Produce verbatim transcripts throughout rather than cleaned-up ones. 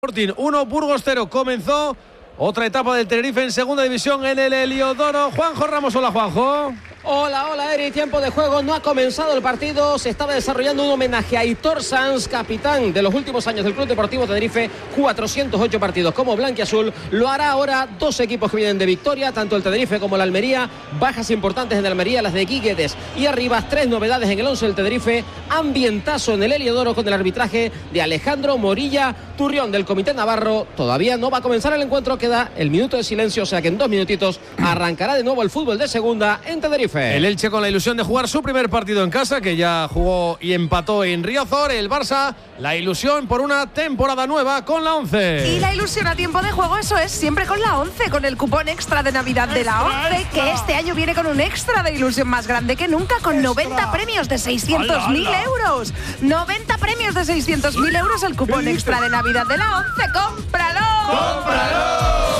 Sporting uno, Burgos cero. Comenzó otra etapa del Tenerife en segunda división en el Heliodoro. Juanjo Ramos, hola Juanjo. Hola, hola Eri, tiempo de juego, no ha comenzado el partido, se estaba desarrollando un homenaje a Aitor Sanz, capitán de los últimos años del Club Deportivo Tenerife, cuatrocientos ocho partidos como blanquiazul, lo hará ahora dos equipos que vienen de victoria, tanto el Tenerife como el Almería, bajas importantes en el Almería, las de Guiguedes y arriba, tres novedades en el once del Tenerife, ambientazo en el Heliodoro con el arbitraje de Alejandro Morilla Turrión del Comité Navarro. Todavía no va a comenzar el encuentro, queda el minuto de silencio, o sea que en dos minutitos arrancará de nuevo el fútbol de segunda en Tenerife. El Elche con la ilusión de jugar su primer partido en casa, que ya jugó y empató en Riazor. El Barça, la ilusión por una temporada nueva con la once. Y la ilusión a tiempo de juego, eso es, siempre con la once, con el cupón extra de Navidad de la once, que este año viene con un extra de ilusión más grande que nunca, con noventa premios de seiscientos mil euros. noventa premios de seiscientos mil euros el cupón extra de Navidad de la once. ¡Cómpralo! ¡Cómpralo!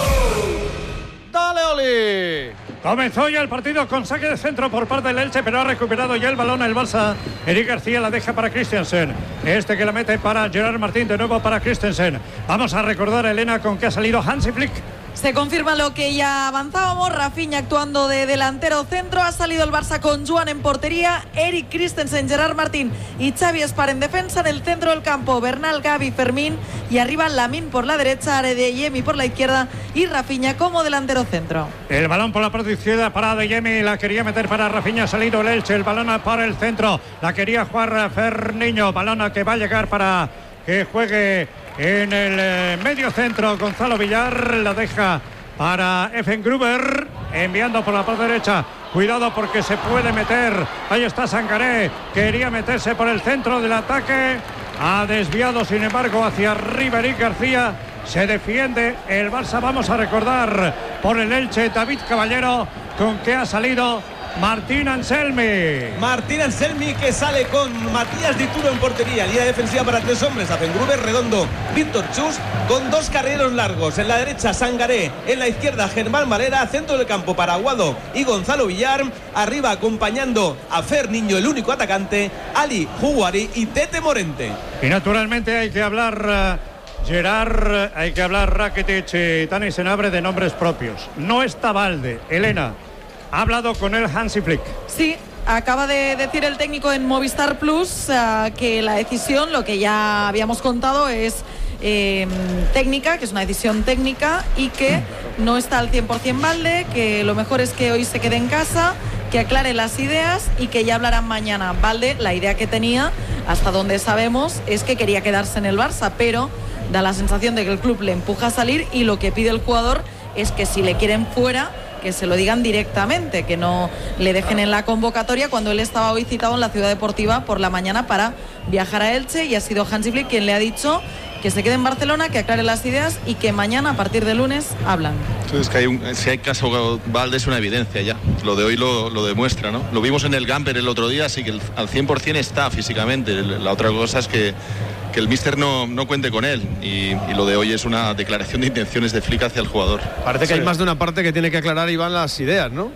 ¡Dale, Oli! Comenzó ya el partido con saque de centro por parte del Elche, pero ha recuperado ya el balón el Barça. Eric García la deja para Christensen. Este que la mete para Gerard Martín, de nuevo para Christensen. Vamos a recordar, Elena, con qué ha salido Hansi Flick. Se confirma lo que ya avanzábamos, Rafinha actuando de delantero centro, ha salido el Barça con Joan en portería, Eric Christensen, Gerard Martín y Xavi Espar en defensa, en el centro del campo Bernal, Gavi, Fermín y arriba Lamine por la derecha, Adeyemi por la izquierda y Rafinha como delantero centro. El balón por la parte izquierda para Adeyemi, la quería meter para Rafinha, ha salido el Elche, el balón para el centro, la quería jugar Ferniño, balón que va a llegar para que juegue en el eh, medio centro Gonzalo Villar, la deja para Effengruber, enviando por la parte derecha, cuidado porque se puede meter, ahí está Sangaré, quería meterse por el centro del ataque, ha desviado sin embargo hacia arriba Eric García, se defiende el Barça, vamos a recordar por el Elche David Caballero, con que ha salido Martín Anselmi. Martín Anselmi que sale con Matías Dituro en portería. Línea defensiva para tres hombres. Effengruber, Redondo, Víctor Chus, con dos carreros largos. En la derecha Sangaré, en la izquierda Germán Valera. Centro del campo para Aguado y Gonzalo Villar. Arriba acompañando a Ferniño, el único atacante, Ali Juguari y Tete Morente. Y naturalmente hay que hablar uh, Gerard, hay que hablar Rakitic y Dani Senabre de nombres propios. No está Valde, Elena. Ha hablado con él Hansi Flick. Sí, acaba de decir el técnico en Movistar Plus uh, que la decisión, lo que ya habíamos contado, es eh, técnica, que es una decisión técnica y que no está al cien por ciento Valde, que lo mejor es que hoy se quede en casa, que aclare las ideas y que ya hablarán mañana. Valde, la idea que tenía, hasta donde sabemos, es que quería quedarse en el Barça, pero da la sensación de que el club le empuja a salir y lo que pide el jugador es que si le quieren fuera, que se lo digan directamente, que no le dejen en la convocatoria, cuando él estaba hoy citado en la Ciudad Deportiva por la mañana para viajar a Elche, y ha sido Hansi Flick quien le ha dicho que se quede en Barcelona, que aclare las ideas y que mañana, a partir de lunes, hablan. Es que hay un, si hay caso Valde es una evidencia ya, lo de hoy lo, lo demuestra, ¿no? Lo vimos en el Gamper el otro día, así que el, al cien por ciento está físicamente. La otra cosa es que que el míster no, no cuente con él y, y lo de hoy es una declaración de intenciones de Flick hacia el jugador. Parece que sí. Hay más de una parte que tiene que aclarar, Iván, las ideas, ¿no?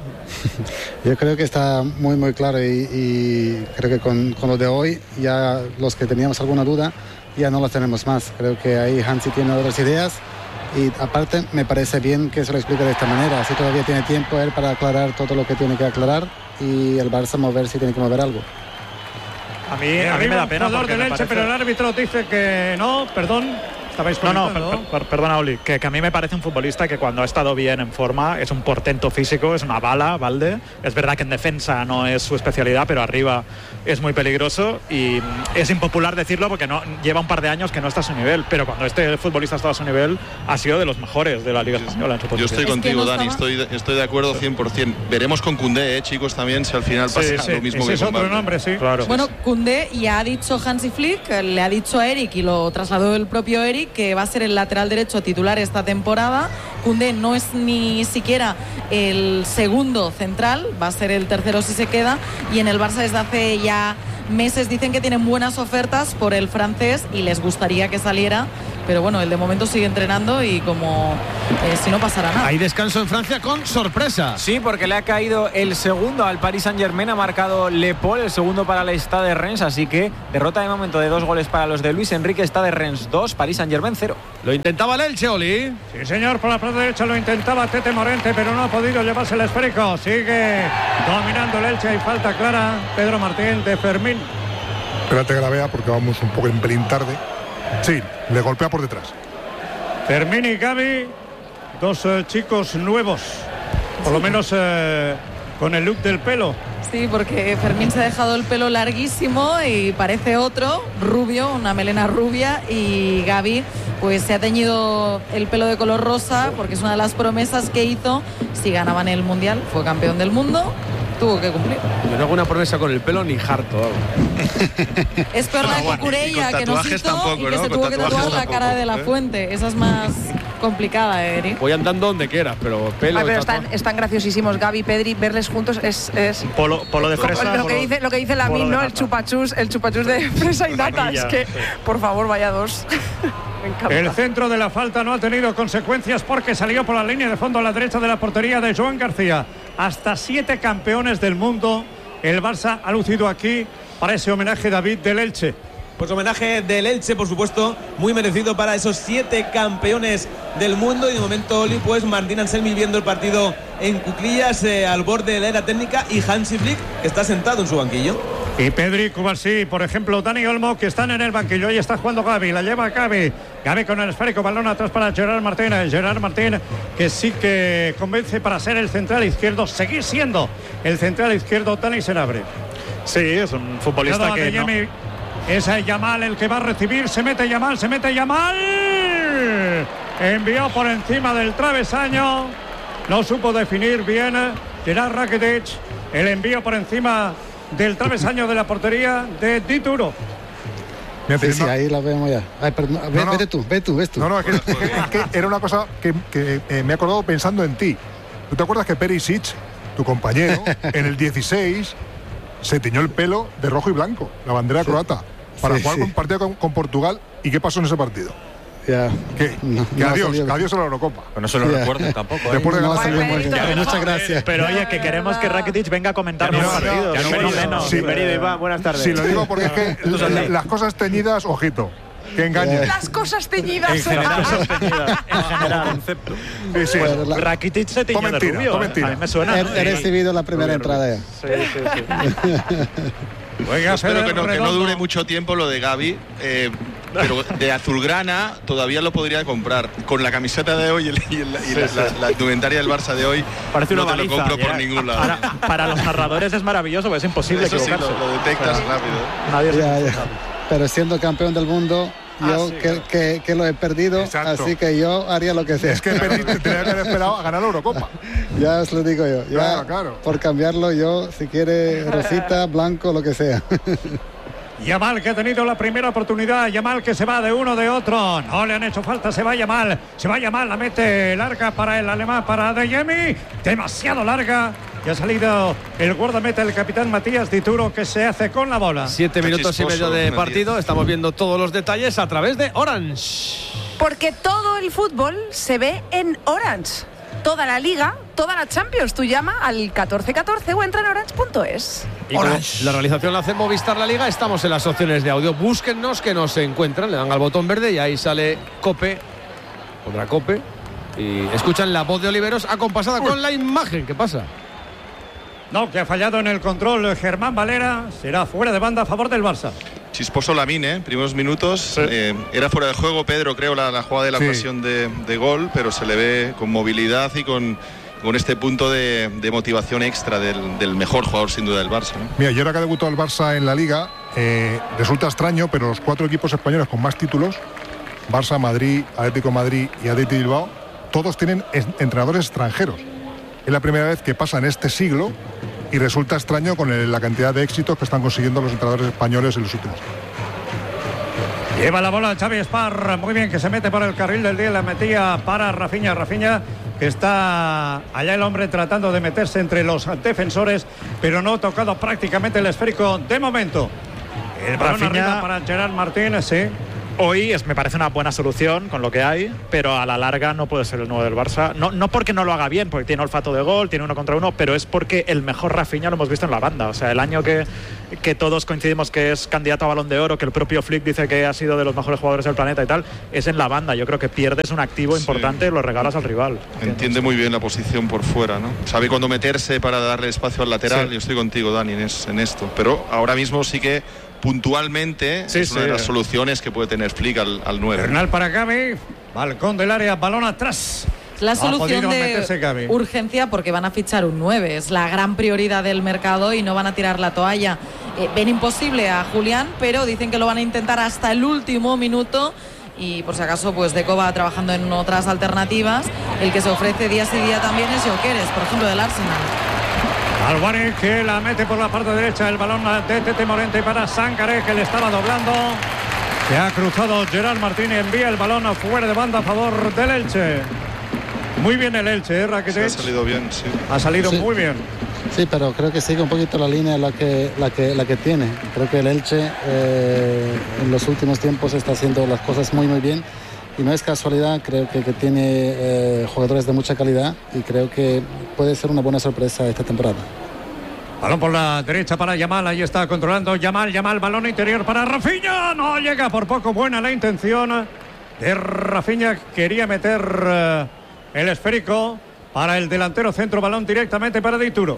Yo creo que está muy muy claro y, y creo que con, con lo de hoy ya los que teníamos alguna duda ya no las tenemos más. Creo que ahí Hansi tiene otras ideas y aparte me parece bien que se lo explique de esta manera, así todavía tiene tiempo él para aclarar todo lo que tiene que aclarar y el Barça mover si tiene que mover algo. A mí, a mí me da pena porque me parece... pero el árbitro dice que no, perdón. Estabais no, no, per, per, perdona, Oli, que, que a mí me parece un futbolista que cuando ha estado bien en forma es un portento físico, es una bala, Valde. Es verdad que en defensa no es su especialidad, pero arriba es muy peligroso y es impopular decirlo porque no lleva un par de años que no está a su nivel, pero cuando este futbolista ha estado a su nivel ha sido de los mejores de la Liga Española en su posición. Yo estoy contigo, es que no Dani, estaba... estoy, estoy de acuerdo cien por ciento. Veremos con Koundé, eh, chicos, también si al final pasa sí, sí, lo mismo ese que es con otro Valde. nombre, sí. Claro. Bueno, Koundé ya ha dicho Hansi Flick, le ha dicho a Eric y lo trasladó el propio Eric, que va a ser el lateral derecho titular esta temporada. Koundé no es ni siquiera el segundo central, va a ser el tercero si se queda, y en el Barça desde hace ya meses dicen que tienen buenas ofertas por el francés y les gustaría que saliera, pero bueno, él de momento sigue entrenando y como eh, si no pasara nada. Hay descanso en Francia con sorpresa. Sí, porque le ha caído el segundo al Paris Saint-Germain, ha marcado Le Paul, el segundo para el Stade de Rennes, así que derrota de momento de dos goles para los de Luis Enrique. Stade de Rennes dos, Paris Saint-Germain cero. Lo intentaba el Elche, Oli. Sí, señor, por la parte derecha lo intentaba Tete Morente, pero no ha podido llevarse el esférico. Sigue dominando el Elche, hay falta clara, Pedro Martín, de Fermín. Espérate que la vea porque vamos un poco en pelín tarde. Sí, le golpea por detrás. Fermín y Gavi, dos eh, chicos nuevos, por lo menos eh, con el look del pelo. Sí, porque Fermín se ha dejado el pelo larguísimo y parece otro, rubio, una melena rubia, y Gavi pues se ha teñido el pelo de color rosa porque es una de las promesas que hizo si ganaban el Mundial. Fue campeón del mundo, tuvo que cumplir. Yo no hago una promesa con el pelo ni harto. Es peor la de Cucurella, que nos hizo tampoco, y que ¿no? se con tuvo que tatuar la cara tampoco, de la ¿eh? Fuente. Esa es más complicada, Eric. Voy andando donde quiera, pero pelo. Ay, pero están, están graciosísimos, Gavi, Pedri, verles juntos es, es polo, polo de fresa. Lo, lo, polo, que dice, lo que dice Lamin, ¿no? El chupachus, el chupachus de fresa y nata. Es que, sí. Por favor, vaya dos. Me encanta. El centro de la falta no ha tenido consecuencias porque salió por la línea de fondo a la derecha de la portería de Joan García. Hasta siete campeones del mundo el Barça ha lucido aquí para ese homenaje, David, del Elche. Pues homenaje del Elche, por supuesto, muy merecido para esos siete campeones del mundo. Y de momento, Oli, pues Martín Anselmi viendo el partido en cuclillas eh, al borde de la era técnica, y Hansi Flick, que está sentado en su banquillo. Y Pedri, Cubarsí, por ejemplo, Dani Olmo, que están en el banquillo. Ahí está jugando Gavi, la lleva Gavi. Gavi con el esférico, balón atrás para Gerard Martín. Gerard Martín, que sí que convence para ser el central izquierdo, seguir siendo el central izquierdo. Dani Senabre. Sí, es un futbolista que no... Es Yamal el que va a recibir, se mete Yamal, se mete Yamal. Envió por encima del travesaño, no supo definir bien Gerard Rakitic. El envío por encima del travesaño de la portería de Dituro. Sí, sí, ahí la vemos ya. Ay, pero, no, ve, no, vete tú, ve tú, ves tú. No, no, es que, es que era una cosa que, que eh, me he acordado pensando en ti. ¿Tú te acuerdas que Perisic, tu compañero, en el dieciséis se tiñó el pelo de rojo y blanco, la bandera sí. croata, para sí, jugar sí. un partido con, con Portugal? ¿Y qué pasó en ese partido? Ya. ¿Qué? No, que no adiós, que adiós a la Eurocopa. Pues no se lo recuerdo tampoco. ¿eh? Después de no, ganar no, muy bien. Ya, Muchas gracias. Pero oye, que queremos que Rakitic venga a comentarnos el partido. Bienvenido, sí, bienvenido, Iván. Buenas tardes. Sí, lo digo porque es que la, las cosas teñidas, ojito, que engañen. Las cosas teñidas. En general, cosas teñidas. En general, concepto. Sí, sí. Pues la... Rakitic se tiñó de rubio. ¿eh? A mí me suena. He, he recibido la primera rubio, entrada rubio. ya. Sí, sí, sí. Oiga, espero que no, que no dure mucho tiempo lo de Gavi, eh, pero de azulgrana todavía lo podría comprar. Con la camiseta de hoy y, el, y, el, y sí, la, sí. La, la indumentaria del Barça de hoy, parece no una te baliza, lo compro ya. por ningún lado. Para, para los narradores es maravilloso, porque es imposible Eso equivocarse. Sí, lo, lo detectas pero, rápido. Nadie ya, ya. Pero siendo campeón del mundo, yo ah, sí, que, que, que lo he perdido, exacto. Así que yo haría lo que sea. Es que perdiste, tenía que haber esperado a ganar la Eurocopa. Ya os lo digo yo. Ya, claro, claro. Por cambiarlo yo, si quiere rosita, blanco, lo que sea. Yamal, que ha tenido la primera oportunidad. Yamal, que se va de uno de otro. No le han hecho falta, se va Yamal. Se va Yamal, la mete larga para el alemán, para Adeyemi. Demasiado larga. Y ha salido el guardameta, el capitán Matías Dituro, que se hace con la bola. Siete Está minutos y medio de partido. Matías. Estamos viendo todos los detalles a través de Orange. Porque todo el fútbol se ve en Orange. Toda la Liga, toda la Champions. Tú llama al catorce catorce o entra en orange punto es. Y como la realización la hace Movistar La Liga, estamos en las opciones de audio. Búsquennos, que nos encuentran, le dan al botón verde y ahí sale Cope, otra Cope, y escuchan la voz de Oliveros acompasada Uy. con la imagen. ¿Qué pasa? No, que ha fallado en el control Germán Valera. Será fuera de banda a favor del Barça. Chisposo Lamine, ¿eh? Primeros minutos. Sí. Eh, era fuera de juego, Pedro, creo, la, la jugada de la sí. ocasión de, de gol, pero se le ve con movilidad y con, con este punto de, de motivación extra del, del mejor jugador, sin duda, del Barça, ¿no? Mira, y ahora que ha debutado el Barça en la Liga, eh, resulta extraño, pero los cuatro equipos españoles con más títulos, Barça, Madrid, Atlético Madrid y Athletic Bilbao, todos tienen entrenadores extranjeros. Es la primera vez que pasa en este siglo y resulta extraño con el, la cantidad de éxitos que están consiguiendo los entrenadores españoles en los últimos. Lleva la bola Xavi Espar, muy bien, que se mete por el carril del día, la metía para Rafinha, Rafinha, que está allá el hombre tratando de meterse entre los defensores, pero no ha tocado prácticamente el esférico de momento. El balón arriba para Gerard Martín, sí. Hoy es, me parece una buena solución con lo que hay, pero a la larga no puede ser el nuevo del Barça. No, no porque no lo haga bien, porque tiene olfato de gol, tiene uno contra uno, pero es porque el mejor Rafinha lo hemos visto en la banda. O sea, el año que, que todos coincidimos que es candidato a Balón de Oro, que el propio Flick dice que ha sido de los mejores jugadores del planeta y tal, es en la banda. Yo creo que pierdes un activo importante, sí. Lo regalas al rival. Entiende muy bien la posición por fuera, ¿no? Sabe cuándo meterse para darle espacio al lateral. Sí. Yo estoy contigo, Dani, en, es, en esto. Pero ahora mismo sí que puntualmente sí, es una sí. de las soluciones que puede tener Flick al, al nueve. Bernal para Gavi, balcón del área, balón atrás. La solución de urgencia, porque van a fichar un nueve, es la gran prioridad del mercado y no van a tirar la toalla. Eh, ven imposible a Julián, pero dicen que lo van a intentar hasta el último minuto. Y por si acaso, pues Deco va trabajando en otras alternativas. El que se ofrece día sí día también es Gyökeres, por ejemplo, del Arsenal. Álvarez que la mete por la parte derecha, el balón de Tete Morente para Sangaré, que le estaba doblando. Se ha cruzado Gerard Martín y envía el balón fuera de banda a favor del Elche. Muy bien el Elche, ¿eh, Rakitic? Sí, ha salido bien, sí. Ha salido sí. muy bien. Sí, pero creo que sigue un poquito la línea la que, la que, la que tiene. Creo que el Elche eh, en los últimos tiempos está haciendo las cosas muy, muy bien. Y no es casualidad, creo que, que tiene eh, jugadores de mucha calidad y creo que puede ser una buena sorpresa esta temporada. Balón por la derecha para Yamal, ahí está controlando Yamal, Yamal, balón interior para Rafinha, no llega por poco, buena la intención de Rafinha, quería meter uh, el esférico para el delantero centro, balón directamente para Dituro.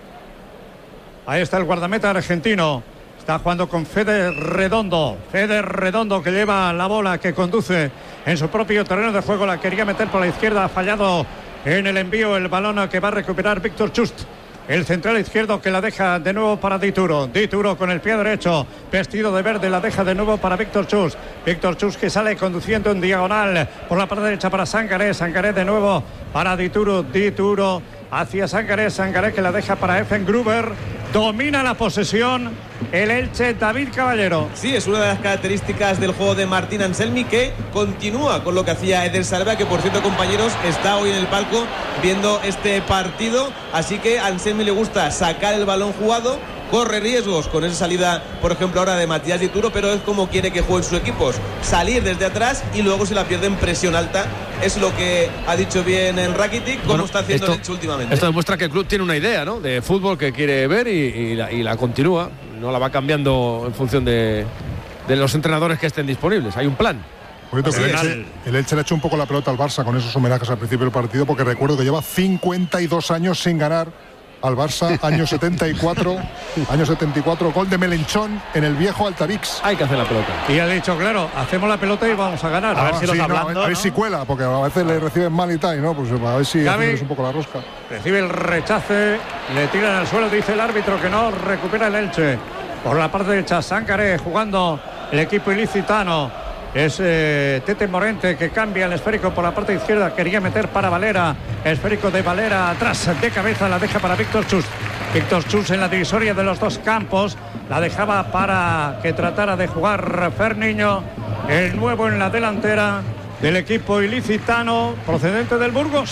Ahí está el guardameta argentino. Está jugando con Fede Redondo. Fede Redondo que lleva la bola, que conduce en su propio terreno de juego. La quería meter por la izquierda. Ha fallado en el envío el balón que va a recuperar Víctor Chust. El central izquierdo que la deja de nuevo para Dituro. Dituro con el pie derecho, vestido de verde, la deja de nuevo para Víctor Chust. Víctor Chust que sale conduciendo en diagonal por la parte derecha para Sangaré. Sangaré de nuevo para Dituro. Dituro hacia Sangaré. Sangaré que la deja para Effen Gruber. Domina la posesión el Elche, David Caballero. Sí, es una de las características del juego de Martín Anselmi, que continúa con lo que hacía Eder Sarabia, que por cierto, compañeros, está hoy en el palco viendo este partido. Así que a Anselmi le gusta sacar el balón jugado, corre riesgos con esa salida, por ejemplo ahora de Matías Dituro, pero es como quiere que jueguen sus equipos, salir desde atrás y luego si la pierden presión alta. Es lo que ha dicho bien en Rakitic, como bueno, está haciendo el Elche últimamente. Esto demuestra que el club tiene una idea, ¿no?, de fútbol que quiere ver y, y, la, y la continúa, no la va cambiando en función de, de los entrenadores que estén disponibles. Hay un plan. El Elche, el Elche le ha hecho un poco la pelota al Barça con esos homenajes al principio del partido, porque recuerdo que lleva cincuenta y dos años sin ganar al Barça, año setenta y cuatro, año setenta y cuatro, gol de Melenchón en el viejo Altavix. Hay que hacer la pelota. Y ha dicho, claro, hacemos la pelota y vamos a ganar. A ah, ver si, sí, hablando, no, a ver, a ver ¿no? si cuela, porque a veces le reciben mal y tal, ¿no? Pues a ver si es un poco la rosca. Recibe el rechace, le tiran al suelo, dice el árbitro que no, recupera el Elche. Por la parte derecha, Sangaré jugando el equipo ilicitano. Es eh, Tete Morente que cambia el esférico por la parte izquierda. Quería meter para Valera. Esférico de Valera atrás de cabeza. La deja para Víctor Chust. Víctor Chust en la divisoria de los dos campos. La dejaba para que tratara de jugar Ferniño. El nuevo en la delantera del equipo ilicitano procedente del Burgos.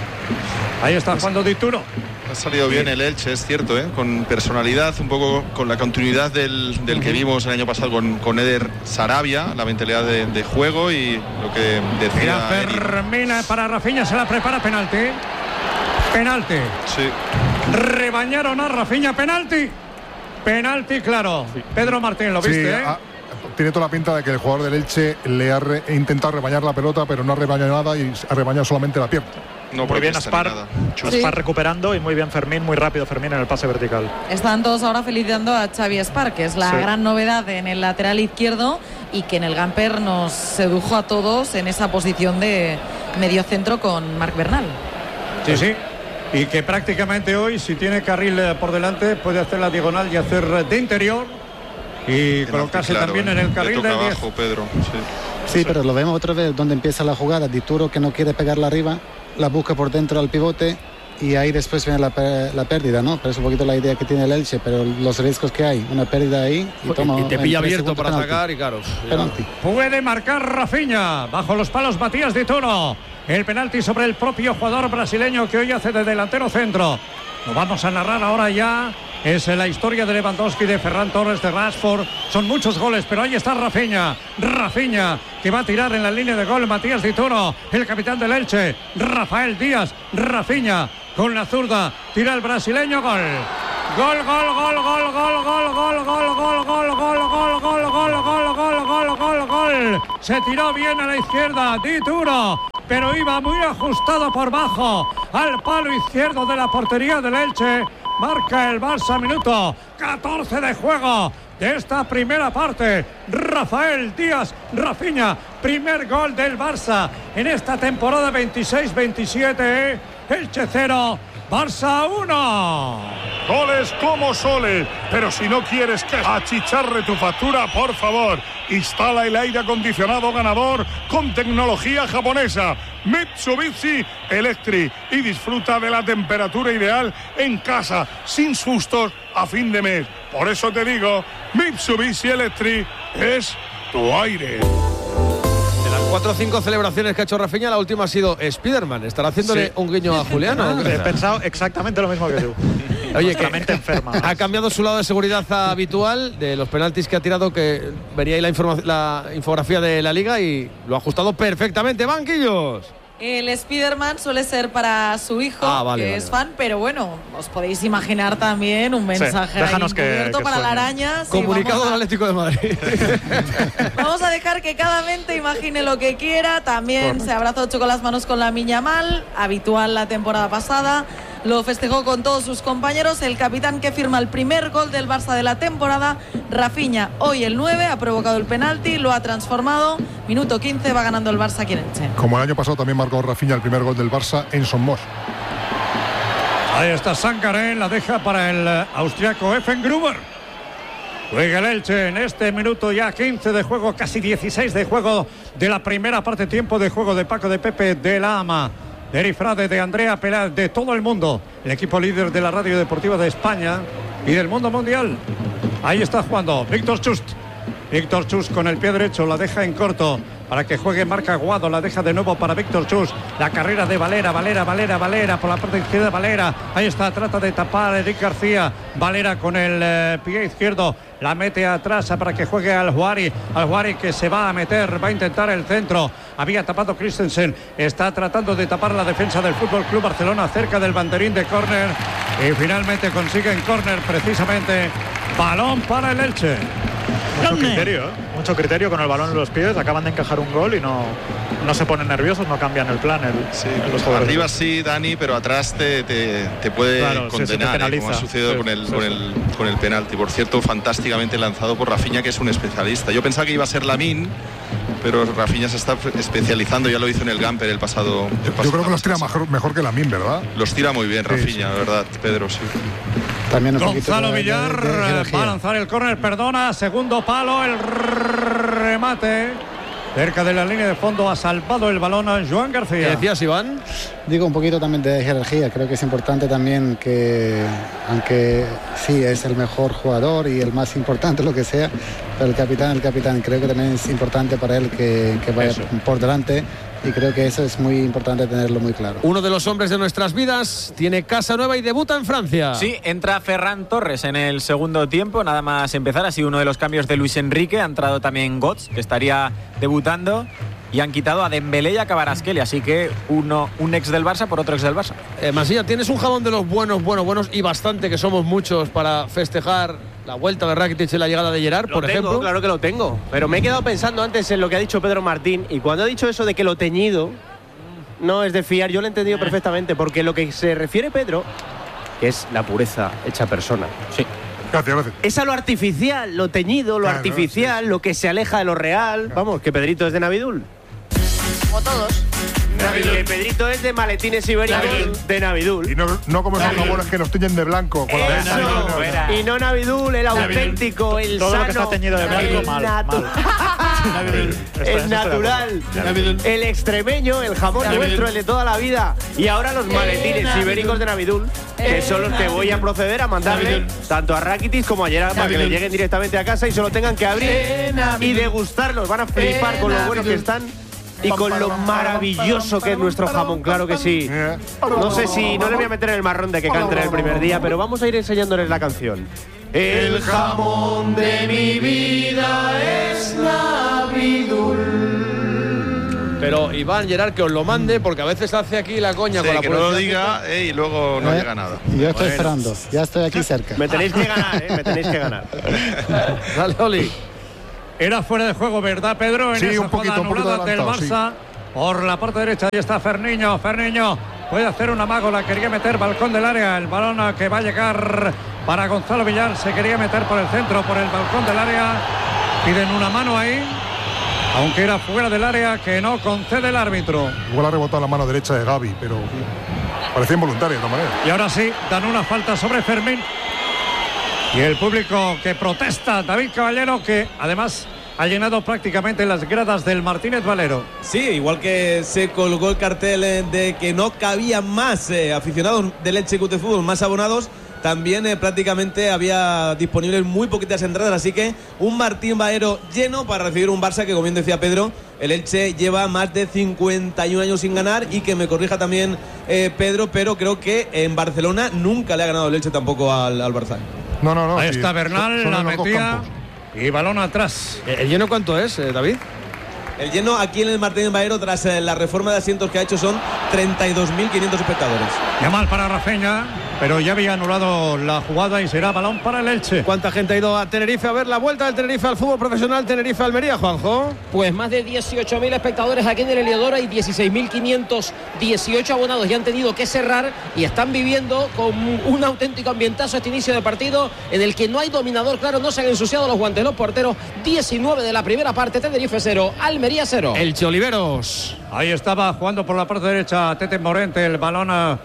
Ahí está jugando Dituro. Ha salido bien el Elche, es cierto, ¿eh? Con personalidad, un poco con la continuidad del, del que vimos el año pasado con, con Eder Sarabia, la mentalidad de, de juego y lo que decía. Termina para Rafinha, se la prepara, penalti. Penalti. Sí. Rebañaron a Rafinha, penalti. Penalti, claro. Sí. Pedro Martín, ¿lo viste? Sí, ¿eh? a, tiene toda la pinta de que el jugador del Elche le ha re, intentado rebañar la pelota, pero no ha rebañado nada y ha rebañado solamente la pierna. No, muy bien Aspar, sí. Aspar recuperando y muy bien Fermín, muy rápido Fermín en el pase vertical. Están todos ahora felicitando a Xavi Aspar, que es la sí. gran novedad en el lateral izquierdo y que en el Gamper nos sedujo a todos en esa posición de mediocentro con Marc Bernal. Sí, sí. Y que prácticamente hoy, si tiene carril por delante, puede hacer la diagonal y hacer de interior y colocarse claro, también en el carril de abajo, Pedro. Sí. sí, pero lo vemos otra vez donde empieza la jugada. Dituro, que no quiere pegarla arriba, la busca por dentro al pivote y ahí después viene la, la pérdida, ¿no? Pero es un poquito la idea que tiene el Elche, pero los riesgos que hay, una pérdida ahí y, toma, y te pilla abierto para penalti. Sacar y claro. Penalti. Puede marcar Rafinha, bajo los palos Matías Dituro. El penalti sobre el propio jugador brasileño que hoy hace de delantero centro. Lo vamos a narrar ahora ya Es la historia de Lewandowski, de Ferran Torres, de Rashford. Son muchos goles, pero ahí está Rafinha. Rafinha, que va a tirar en la línea de gol. Matías Dituro, el capitán del Elche. Rafael Díaz, Rafinha, con la zurda. Tira el brasileño, gol. Gol, gol, gol, gol, gol, gol, gol, gol, gol, gol, gol, gol, gol, gol, gol, gol, gol, gol, gol. Se tiró bien a la izquierda, Dituro, pero iba muy ajustado por bajo al palo izquierdo de la portería del Elche. Marca el Barça, minuto catorce de juego de esta primera parte. Rafael Díaz, Rafinha, primer gol del Barça en esta temporada veintiséis veintisiete. Elche cero, Barça uno. Goles como soles, pero si no quieres que achicharre tu factura, por favor, instala el aire acondicionado ganador con tecnología japonesa Mitsubishi Electric y disfruta de la temperatura ideal en casa, sin sustos a fin de mes. Por eso te digo, Mitsubishi Electric es tu aire. Cuatro o cinco celebraciones que ha hecho Rafinha, la última ha sido Spiderman. ¿Estará haciéndole sí. un guiño a Juliano? He pensado exactamente lo mismo que tú. Oye, que mente enferma. Ha cambiado su lado de seguridad habitual de los penaltis que ha tirado, que vería ahí la, la infografía de la Liga y lo ha ajustado perfectamente. ¡Banquillos! El Spiderman suele ser para su hijo, ah, vale, que vale, es vale. fan, pero bueno, os podéis imaginar también un mensaje sí, déjanos ahí encubierto que, que para sueñe. la araña. Sí, comunicado del a... Atlético de Madrid. Vamos a dejar que cada mente imagine lo que quiera. También Correcto. Se abrazó, chocó las manos con Lamine Yamal, habitual la temporada pasada. Lo festejó con todos sus compañeros. El capitán que firma el primer gol del Barça de la temporada, Rafinha, hoy el nueve, ha provocado el penalti, lo ha transformado. Minuto quince, va ganando el Barça aquí en Elche. Como el año pasado también marcó Rafinha el primer gol del Barça en Son Moix. Ahí está Sangaré, la deja para el austriaco Effengruber. Juega el Elche en este minuto ya quince de juego, casi dieciséis de juego de la primera parte, tiempo de juego de Paco, de Pepe, de la Ama, de Erifrade, de Andrea Peláez, de todo el mundo, el equipo líder de la radio deportiva de España y del mundo mundial. Ahí está jugando Víctor Chust. Víctor Chus con el pie derecho, la deja en corto para que juegue Marc Aguado, la deja de nuevo para Víctor Chus. La carrera de Valera, Valera, Valera, Valera, por la parte izquierda Valera. Ahí está, trata de tapar a Eric García. Valera con el eh, pie izquierdo, la mete atrás para que juegue al Juari. Al Juari que se va a meter, va a intentar el centro. Había tapado Christensen, está tratando de tapar la defensa del Fútbol Club Barcelona cerca del banderín de córner. Y finalmente consiguen córner precisamente. Balón para el Elche. Mucho criterio, ¿eh? mucho criterio con el balón en los pies, acaban de encajar un gol y no, no se ponen nerviosos, no cambian el plan. El, sí, los arriba sí, Dani, pero atrás te, te, te puede claro, condenar, sí, sí, ¿eh? Como ha sucedido sí, con, el, sí, con, sí. el, con el penalti. Por cierto, fantásticamente lanzado por Rafinha, que es un especialista. Yo pensaba que iba a ser Lamine, pero Rafinha se está especializando, ya lo hizo en el Gamper el pasado. El pasado Yo creo que los tira mejor, mejor que Lamine, ¿verdad? Los tira muy bien Rafinha, sí, sí. La verdad, Pedro, sí. También un Gonzalo de, Villar de, de, de va a lanzar el córner, perdona, segundo palo, el remate cerca de la línea de fondo, ha salvado el balón a Joan García. ¿Qué decías, Iván? Digo un poquito también de jerarquía, creo que es importante también que, aunque sí es el mejor jugador y el más importante, lo que sea, pero el capitán, el capitán, creo que también es importante para él que, que vaya eso. por delante. Y creo que eso es muy importante tenerlo muy claro. Uno de los hombres de nuestras vidas tiene casa nueva y debuta en Francia. Sí, entra Ferran Torres en el segundo tiempo, nada más empezar. Ha sido uno de los cambios de Luis Enrique. Ha entrado también Götze, que estaría debutando. Y han quitado a Dembélé y a Kvaratskhelia. Así que uno, un ex del Barça por otro ex del Barça. Eh, Masía, tienes un jabón de los buenos, buenos, buenos y bastante, que somos muchos, para festejar la vuelta de Rakitic y la llegada de Gerrard, por tengo, ejemplo. Claro que lo tengo, pero me he quedado pensando antes en lo que ha dicho Pedro Martín, y cuando ha dicho eso de que lo teñido no es de fiar, yo lo he entendido perfectamente, porque lo que se refiere Pedro, que es la pureza hecha persona. Sí. Gracias, gracias. Es a lo artificial, lo teñido, lo claro, artificial, sí. Lo que se aleja de lo real. Claro. Vamos, que Pedrito es de Navidul. Como todos. Que Pedrito es de maletines ibéricos de Navidul. Y no, no como esos jabones que nos tiñen de blanco. Con la Eso, no, y no Navidul, el auténtico, el todo sano. Todo lo que está teñido de blanco, mal, natu- mal. El natural, el extremeño, el jamón nuestro, el de toda la vida. Y ahora los maletines ibéricos de Navidul, que son los que voy a proceder a mandarle tanto a Rakitic como a Gerrard, para que le lleguen directamente a casa y solo tengan que abrir y degustarlos. Van a flipar con lo buenos que están. y con lo maravilloso que es nuestro jamón, claro que sí. No sé si no le voy a meter el marrón de que canten el primer día, pero vamos a ir enseñándoles la canción. El jamón de mi vida es Navidul. Pero Iván, Gerard, que os lo mande, porque a veces hace aquí la coña sí, con la que no lo diga eh, y luego no eh, llega nada. Yo estoy bueno. esperando, ya estoy aquí cerca. Me tenéis que ganar, ¿eh? Me tenéis que ganar. Dale, Oli. Era fuera de juego, ¿verdad, Pedro? En sí, esa un poquito, un poquito del Barça. Sí. Por la parte derecha, ahí está Ferniño. Ferniño puede hacer un amago, la quería meter, balcón del área. El balón que va a llegar para Gonzalo Villar. Se quería meter por el centro, por el balcón del área. Piden una mano ahí, aunque era fuera del área, que no concede el árbitro. Igual ha rebotado la mano derecha de Gavi, pero parecía involuntario de todas maneras. Y ahora sí, dan una falta sobre Fermín. Y el público que protesta, David Caballero, que además ha llenado prácticamente las gradas del Martínez Valero. Sí, igual que se colgó el cartel de que no cabía más eh, aficionados del Elche Club de Fútbol, más abonados, también eh, prácticamente había disponibles muy poquitas entradas, así que un Martín Valero lleno para recibir un Barça que, como bien decía Pedro, el Elche lleva más de cincuenta y un años sin ganar, y que me corrija también eh, Pedro, pero creo que en Barcelona nunca le ha ganado el Elche tampoco al, al Barça. No, no, no. Ahí sí, está Bernal, son, son la metía y balón atrás. ¿El lleno cuánto es, eh, David? El lleno aquí en el Martínez Valero, tras eh, la reforma de asientos que ha hecho, son treinta y dos mil quinientos espectadores. Ya mal para Rafinha, pero ya había anulado la jugada y será balón para el Elche. ¿Cuánta gente ha ido a Tenerife a ver la vuelta del Tenerife al fútbol profesional Tenerife-Almería, Juanjo? Pues más de dieciocho mil espectadores aquí en el Heliodoro y dieciséis mil quinientos dieciocho abonados ya han tenido que cerrar y están viviendo con un auténtico ambientazo este inicio de partido en el que no hay dominador, claro, no se han ensuciado los guantes los porteros. Diecinueve de la primera parte, Tenerife cero, Almería cero. Elche Oliveros. Ahí estaba jugando por la parte derecha Tete Morente, el balón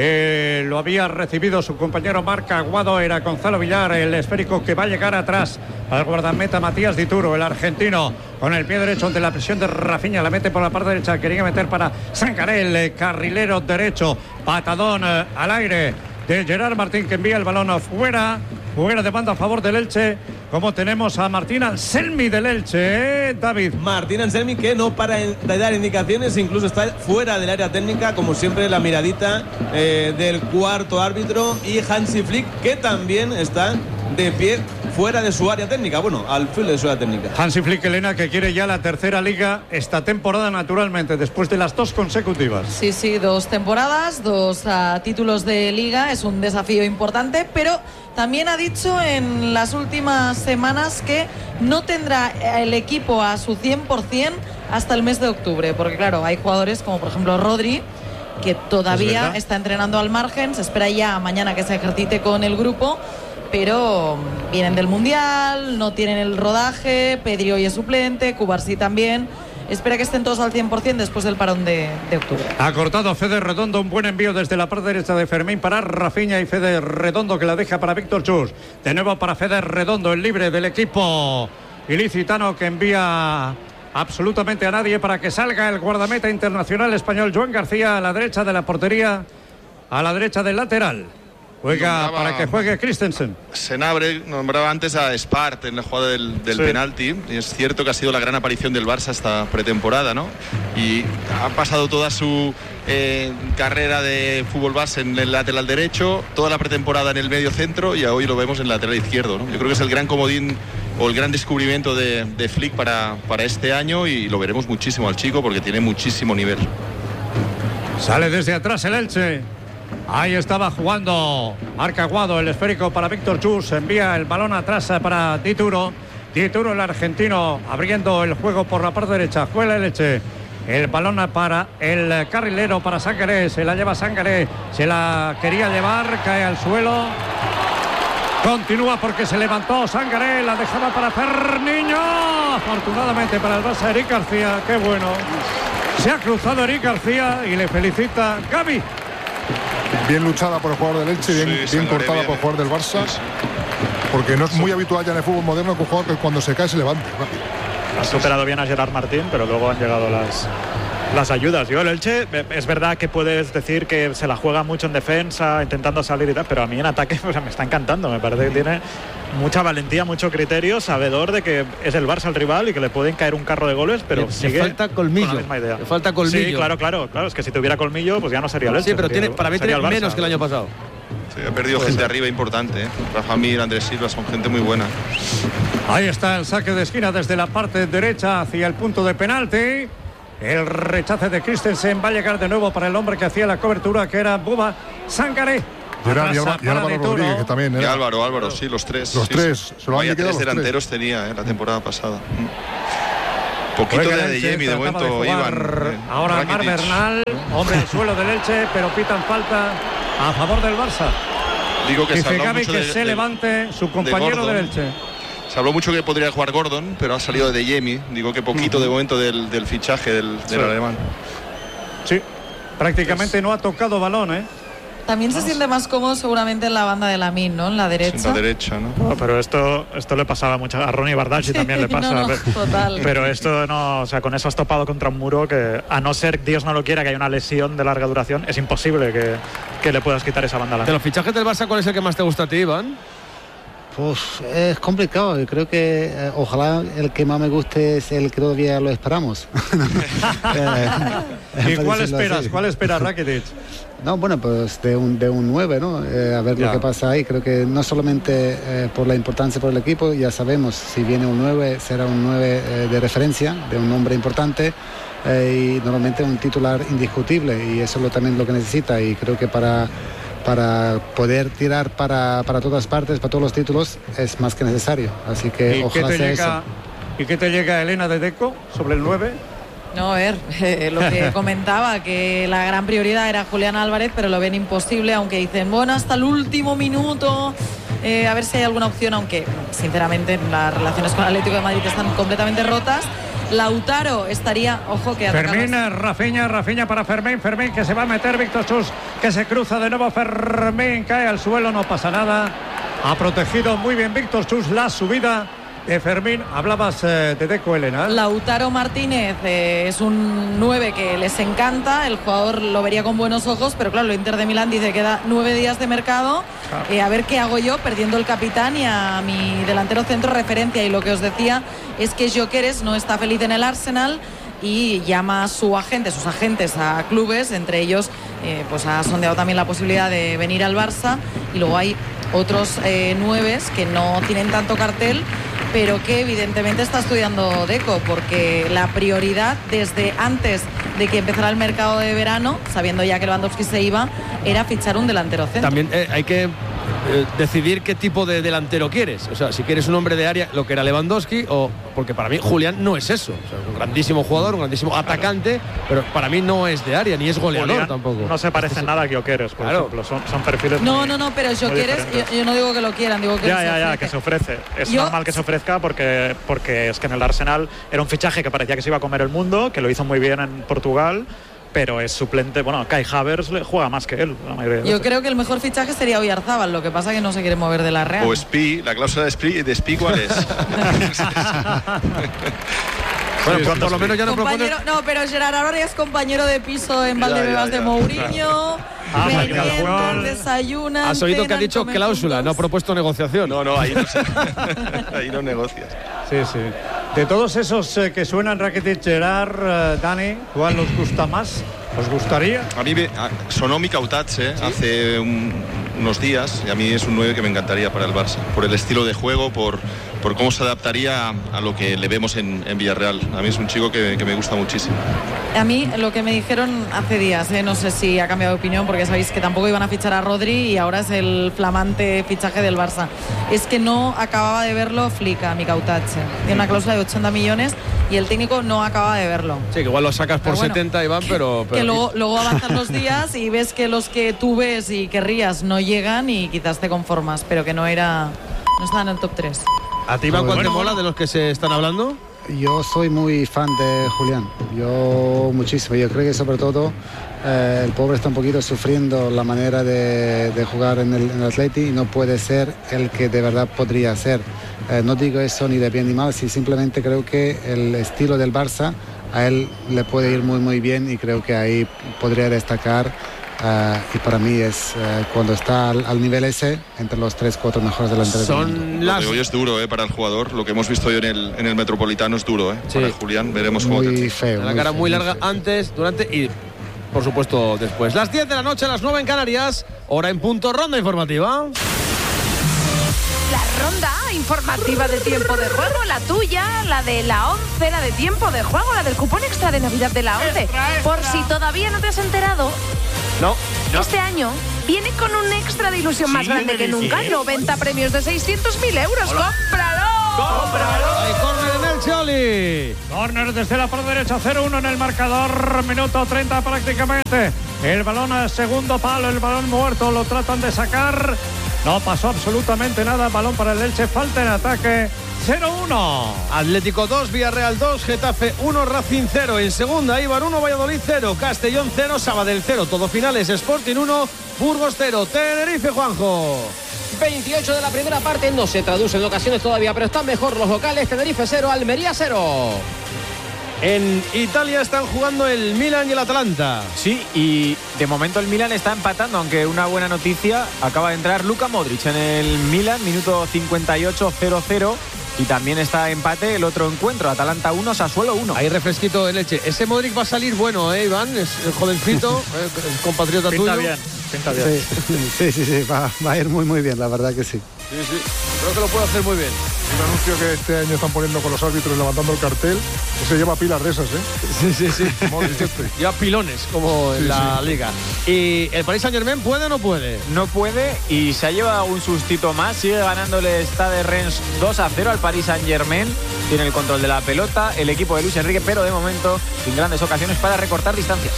que lo había recibido su compañero Marc Aguado, era Gonzalo Villar, el esférico que va a llegar atrás al guardameta Matías Dituro, el argentino, con el pie derecho ante la presión de Rafinha, la mete por la parte derecha, quería meter para Sangaré, el carrilero derecho, patadón eh, al aire de Gerard Martín, que envía el balón afuera, fuera de banda a favor del Elche. Como tenemos a Martín Anselmi del Elche, ¿eh, David? Martín Anselmi, que no para de dar indicaciones, incluso está fuera del área técnica, como siempre la miradita eh, del cuarto árbitro, y Hansi Flick, que también está de pie fuera de su área técnica, bueno, al filo de su área técnica. Hansi Flick, Elena, que quiere ya la tercera liga esta temporada, naturalmente, después de las dos consecutivas. Sí, sí, dos temporadas, dos uh, títulos de liga, es un desafío importante, pero también ha dicho en las últimas semanas que no tendrá el equipo a su cien por cien hasta el mes de octubre, porque claro, hay jugadores como por ejemplo Rodri, que todavía está entrenando al margen, se espera ya mañana que se ejercite con el grupo, pero vienen del Mundial, no tienen el rodaje, Pedri hoy es suplente, Cubarsí también. Espera que estén todos al cien por cien después del parón de, de octubre. Ha cortado Fede Redondo, un buen envío desde la parte derecha de Fermín para Rafinha, y Fede Redondo que la deja para Víctor Chus. De nuevo para Fede Redondo, el libre del equipo ilicitano, que envía absolutamente a nadie para que salga el guardameta internacional español Joan García a la derecha de la portería, a la derecha del lateral. Juega nombraba, para que juegue Christensen. Senabre nombraba antes a Spart en la jugada del, del sí. penalti, y es cierto que ha sido la gran aparición del Barça esta pretemporada, ¿no? Y ha pasado toda su eh, carrera de fútbol base en el lateral derecho, toda la pretemporada en el medio centro, y hoy lo vemos en el lateral izquierdo, ¿no? Yo creo que es el gran comodín o el gran descubrimiento de, de Flick para, para este año, y lo veremos muchísimo al chico porque tiene muchísimo nivel. Sale desde atrás el Elche. Ahí estaba jugando Marc Aguado, el esférico para Víctor Chus, envía el balón atrás para Dituro. Dituro, el argentino, abriendo el juego por la parte derecha. Juega el Elche. El balón para el carrilero, para Sangaré. Se la lleva Sangaré. Se la quería llevar, cae al suelo. Continúa porque se levantó Sangaré, la dejaba para Ferniño. Afortunadamente para el Barça, Eric García. Qué bueno. Se ha cruzado Eric García y le felicita Gavi. Bien luchada por el jugador del Elche, bien, sí, bien cortada bien, por el jugador del Barça, sí, sí. Porque no es muy habitual ya en el fútbol moderno que un jugador que cuando se cae se levante. Ha superado bien a Gerard Martín, pero luego han llegado las, las ayudas. Yo el Elche, es verdad que puedes decir que se la juega mucho en defensa, intentando salir y tal, pero a mí en ataque, o sea, me está encantando. Me parece que tiene mucha valentía, mucho criterio, sabedor de que es el Barça el rival y que le pueden caer un carro de goles, pero le, sigue le falta colmillo. Con la misma idea. Le falta colmillo. Sí, claro, claro, claro. Es que si tuviera colmillo, pues ya no sería el Elche. Sí, pero sería, tiene, para mí tiene menos que el año pasado. Sí, ha perdido gente arriba importante, ¿eh? Rafa Mir, Andrés Silva, son gente muy buena. Ahí está el saque de esquina desde la parte derecha hacia el punto de penalti. El rechace de Christensen va a llegar de nuevo para el hombre que hacía la cobertura, que era Bouba Sangaré. Y, era, y, Álvaro, y Álvaro Rodríguez, que también era. Y Álvaro, Álvaro, sí, los tres. Los sí, tres, sí. se lo han Vaya quedado tres los delanteros tres. tenía eh, la temporada pasada. Poquito de De Jemi de momento, de Iván. Eh, ahora Mar Bernal, hombre al suelo del Elche, pero pitan falta a favor del Barça. Digo que Dice se Gaby mucho que de, se de, levante su compañero de del Elche. Se habló mucho que podría jugar Gordon, pero ha salido de Jemi. Digo que poquito uh-huh. de momento del, del fichaje del, del sí. alemán. Sí, prácticamente pues, no ha tocado balón, ¿eh? También se siente más cómodo seguramente en la banda de Lamine, ¿no? En la derecha. En la derecha, ¿no? No, pero esto, esto le pasaba mucho a Ronnie Bardacci, también le pasa. no, no, total. Pero esto no, o sea, con eso has topado contra un muro que, a no ser Dios no lo quiera, que haya una lesión de larga duración, es imposible que, que le puedas quitar esa banda. De los fichajes del Barça, ¿cuál es el que más te gusta a ti, Iván? Pues es complicado. Yo creo que eh, ojalá el que más me guste es el que todavía lo esperamos. eh, ¿Y cuál esperas? Así. ¿Cuál esperas, Rakitic? No, bueno, pues de un, de un nueve, ¿no? Eh, a ver ya. lo que pasa ahí. Creo que no solamente eh, por la importancia por el equipo, ya sabemos, si viene un nueve, será un nueve eh, de referencia, de un nombre importante eh, y normalmente un titular indiscutible, y eso es lo, también lo que necesita, y creo que para... para poder tirar para, para todas partes, para todos los títulos, es más que necesario. Así que ¿Y ojalá qué te sea llega, eso. ¿Y qué te llega, Elena de Deco, sobre el nueve? No, a ver, eh, lo que comentaba, que la gran prioridad era Julián Álvarez, pero lo ven imposible, aunque dicen, bueno, hasta el último minuto, eh, a ver si hay alguna opción, aunque sinceramente las relaciones con el Atlético de Madrid están completamente rotas. Lautaro estaría, ojo que Fermín, Rafinha, Rafinha para Fermín, Fermín que se va a meter, Víctor Chus que se cruza de nuevo, Fermín cae al suelo, no pasa nada, ha protegido muy bien Víctor Chus la subida de Fermín. Hablabas eh, de Deco, Elena. Lautaro Martínez eh, es un nueve que les encanta, el jugador lo vería con buenos ojos, pero claro, el Inter de Milán dice que queda nueve días de mercado, claro. eh, a ver qué hago yo perdiendo el capitán y a mi delantero centro referencia, y lo que os decía es que Gyökeres no está feliz en el Arsenal y llama a su agente, sus agentes a clubes, entre ellos eh, pues ha sondeado también la posibilidad de venir al Barça, y luego hay otros eh, nueves que no tienen tanto cartel, pero que evidentemente está estudiando Deco, porque la prioridad desde antes de que empezara el mercado de verano, sabiendo ya que Lewandowski se iba, era fichar un delantero centro. También eh, hay que eh, decidir qué tipo de delantero quieres. O sea, si quieres un hombre de área, lo que era Lewandowski, o porque para mí Julián no es eso. O sea, un grandísimo jugador, un grandísimo atacante, pero para mí no es de área, ni es goleador Julián tampoco. No se parece nada a Gyökeres, por claro. ejemplo. Son, son perfiles No, muy, no, no, pero Gyökeres, yo, yo no digo que lo quieran, digo que ya, se ya, ya, ofrece. que se ofrece. Es yo... normal que se ofrezca porque, porque es que en el Arsenal era un fichaje que parecía que se iba a comer el mundo, que lo hizo muy bien en Portugal, pero es suplente. Bueno, Kai Havertz juega más que él la mayoría de Yo veces. creo que el mejor fichaje sería Oyarzábal, lo que pasa que no se quiere mover de la Real. O Spi, la cláusula de Spi, de Spi ¿cuál es? Bueno, sí, por, por lo menos ya no compañero, propone... No, pero Gerard Álvarez es compañero de piso en Valdebebas de Mourinho. Ah, meriendan, desayunan. Has oído cenan, que ha dicho cláusula, juntos. no ha propuesto negociación. No, no, ahí no, se... ahí no negocias. Sí, sí. De todos esos eh, que suenan, Rakitic, Gerard, eh, Dani, ¿cuál os gusta más? ¿Os gustaría? A mí me, a, sonó Mika Utache ¿sí? hace un, unos días, y a mí es un nueve que me encantaría para el Barça, por el estilo de juego, por, por cómo se adaptaría a, a lo que le vemos en, en Villarreal. A mí es un chico que, que me gusta muchísimo. A mí lo que me dijeron hace días, ¿eh? no sé si ha cambiado de opinión, porque sabéis que tampoco iban a fichar a Rodri y ahora es el flamante fichaje del Barça, es que no acababa de verlo Flick a Mika Utache. Tiene una cláusula de ochenta millones y el técnico no acaba de verlo. Sí, que igual lo sacas por bueno, setenta, Iván, pero... pero que luego, luego avanzan los días y ves que los que tú ves y querrías no llegan y quizás te conformas, pero que no era... no estaba en el top tres. ¿A ti, Iván, cuál bueno, te mola de los que se están hablando? Yo soy muy fan de Julián, yo muchísimo, yo creo que sobre todo eh, el pobre está un poquito sufriendo la manera de, de jugar en el, en el Atleti y no puede ser el que de verdad podría ser. Eh, no digo eso ni de bien ni mal, si simplemente creo que el estilo del Barça a él le puede ir muy muy bien y creo que ahí podría destacar. Uh, y para mí es uh, cuando está al, al nivel ese, entre los tres, cuatro mejores delanteros del mundo. Las... Lo de hoy es duro eh, para el jugador. Lo que hemos visto hoy en el, en el Metropolitano es duro. Eh. Sí. Para Julián, veremos cómo muy te... feo. La muy cara feo, muy muy larga feo. antes, durante y, por supuesto, después. Las diez de la noche, las nueve en Canarias. Hora en punto, ronda informativa. La ronda informativa de tiempo de juego, la tuya, la de la once, la de tiempo de juego, la del cupón extra de Navidad de la once. Extra, extra. Por si todavía no te has enterado, No, no. este año viene con un extra de ilusión más Sí, grande me que dices. nunca. noventa premios de seiscientos mil euros. ¡Cómpralo! Hay córner en el Choli. Corner desde la parte derecha, cero uno en el marcador, minuto treinta prácticamente. El balón a segundo palo, el balón muerto, lo tratan de sacar. No pasó absolutamente nada, balón para el Elche, falta en ataque, cero uno. Atlético dos, Villarreal dos, Getafe uno, Racing cero. En segunda, Eibar uno, Valladolid cero, Castellón cero, Sabadell cero. Todo finales, Sporting uno, Burgos cero, Tenerife, Juanjo. veintiocho de la primera parte, no se traduce en ocasiones todavía, pero están mejor los locales. Tenerife cero, Almería cero. En Italia están jugando el Milan y el Atalanta. Sí, y de momento el Milan está empatando, aunque una buena noticia, acaba de entrar Luka Modric en el Milan, minuto cincuenta y ocho, cero cero. Y también está empate el otro encuentro, Atalanta uno, Sassuolo uno. Hay refresquito en Elche. Ese Modric va a salir bueno, ¿eh, Iván? Es el jovencito, eh, el compatriota Pinta tuyo. bien, pinta bien. Sí, sí, sí, sí, va, va a ir muy muy bien, la verdad que sí. Sí, sí. Creo que lo puede hacer muy bien. Un anuncio que este año están poniendo con los árbitros levantando el cartel, que se lleva pilas de esas, ¿eh? Sí, sí, sí. Modric este. Ya pilones, como en Sí, la sí. Liga. ¿Y el Paris Saint-Germain puede o no puede? No puede y se ha llevado un sustito más. Sigue ganando el Stade Reims dos a cero al Paris Saint-Germain. Tiene el control de la pelota el equipo de Luis Enrique, pero de momento sin grandes ocasiones para recortar distancias.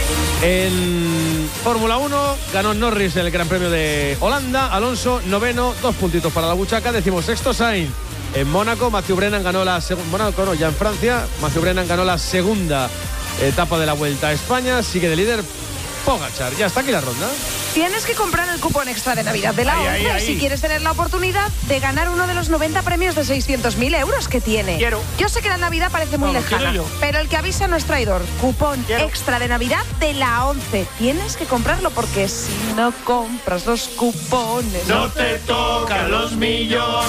En Fórmula uno ganó Norris el Gran Premio de Holanda. Alonso, noveno, dos puntitos para la buchaca. Decimosexto, Sainz. En Mónaco, Matthew Brennan ganó la segunda. Mónaco no, ya en Francia. Matthew Brennan ganó la segunda etapa de la Vuelta a España. Sigue de líder Pogačar. Ya está aquí la ronda. Tienes que comprar el cupón extra de Navidad de la Ahí, ahí, once ahí. si quieres tener la oportunidad de ganar uno de los noventa premios de seiscientos mil euros que tiene. Quiero. Yo sé que la Navidad parece muy No, lo lejana, quiero yo. pero el que avisa no es traidor. Cupón Quiero. extra de Navidad de la once. Tienes que comprarlo porque si no compras los cupones... te tocan los millones.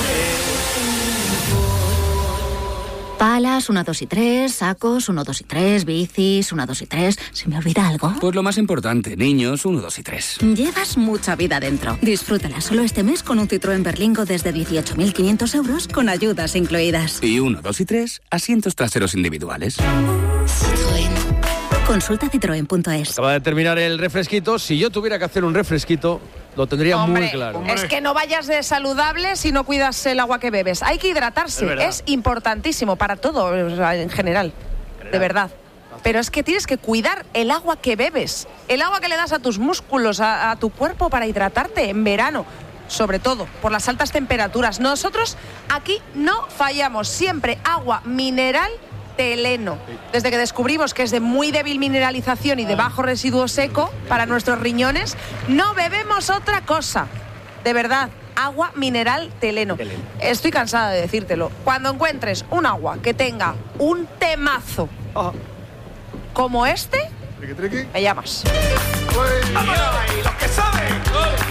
Palas, uno, dos y tres, sacos, uno, dos y tres, bicis, uno, dos y tres. ¿Se me olvida algo? Pues lo más importante, niños, uno, dos y tres. Llevas mucha vida dentro. Disfrútala solo este mes con un Citroën Berlingo desde dieciocho mil quinientos euros con ayudas incluidas. Y uno, dos y tres, asientos traseros individuales. Citroën. Consulta citroen punto es. Acaba de terminar el refresquito. Si yo tuviera que hacer un refresquito, lo tendría Hombre, muy claro. es que no vayas de saludable si no cuidas el agua que bebes. Hay que hidratarse, Es es, verdad. importantísimo para todo, o sea, en general, de verdad. Pero es que tienes que cuidar el agua que bebes, el agua que le das a tus músculos, a, a tu cuerpo para hidratarte en verano, sobre todo por las altas temperaturas. Nosotros aquí no fallamos, siempre agua mineral Teleno. Desde que descubrimos que es de muy débil mineralización y de bajo residuo seco para nuestros riñones, no bebemos otra cosa. De verdad, agua mineral Teleno. Estoy cansada de decírtelo. Cuando encuentres un agua que tenga un temazo como este, Triqui, triqui. me llamas. ¡Los que saben!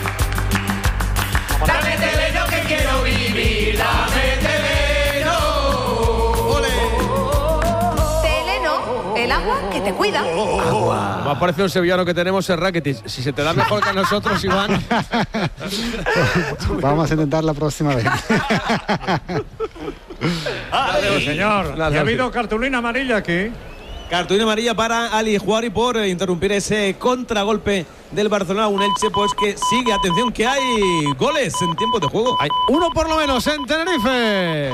Dame Teleno que quiero vivir, dame Teleno. Teleno, el agua que te cuida. Me ha parecido un sevillano que tenemos en Rakitic. Si se te da mejor que a nosotros, Iván. Vamos a intentar la próxima vez. Adiós, señor. Nada, Y ha sí. habido cartulina amarilla aquí. Cartulina amarilla para Ali Juari por eh, interrumpir ese contragolpe del Barcelona. Un Elche pues que sigue, atención, que hay goles en tiempo de juego. Hay uno por lo menos en Tenerife.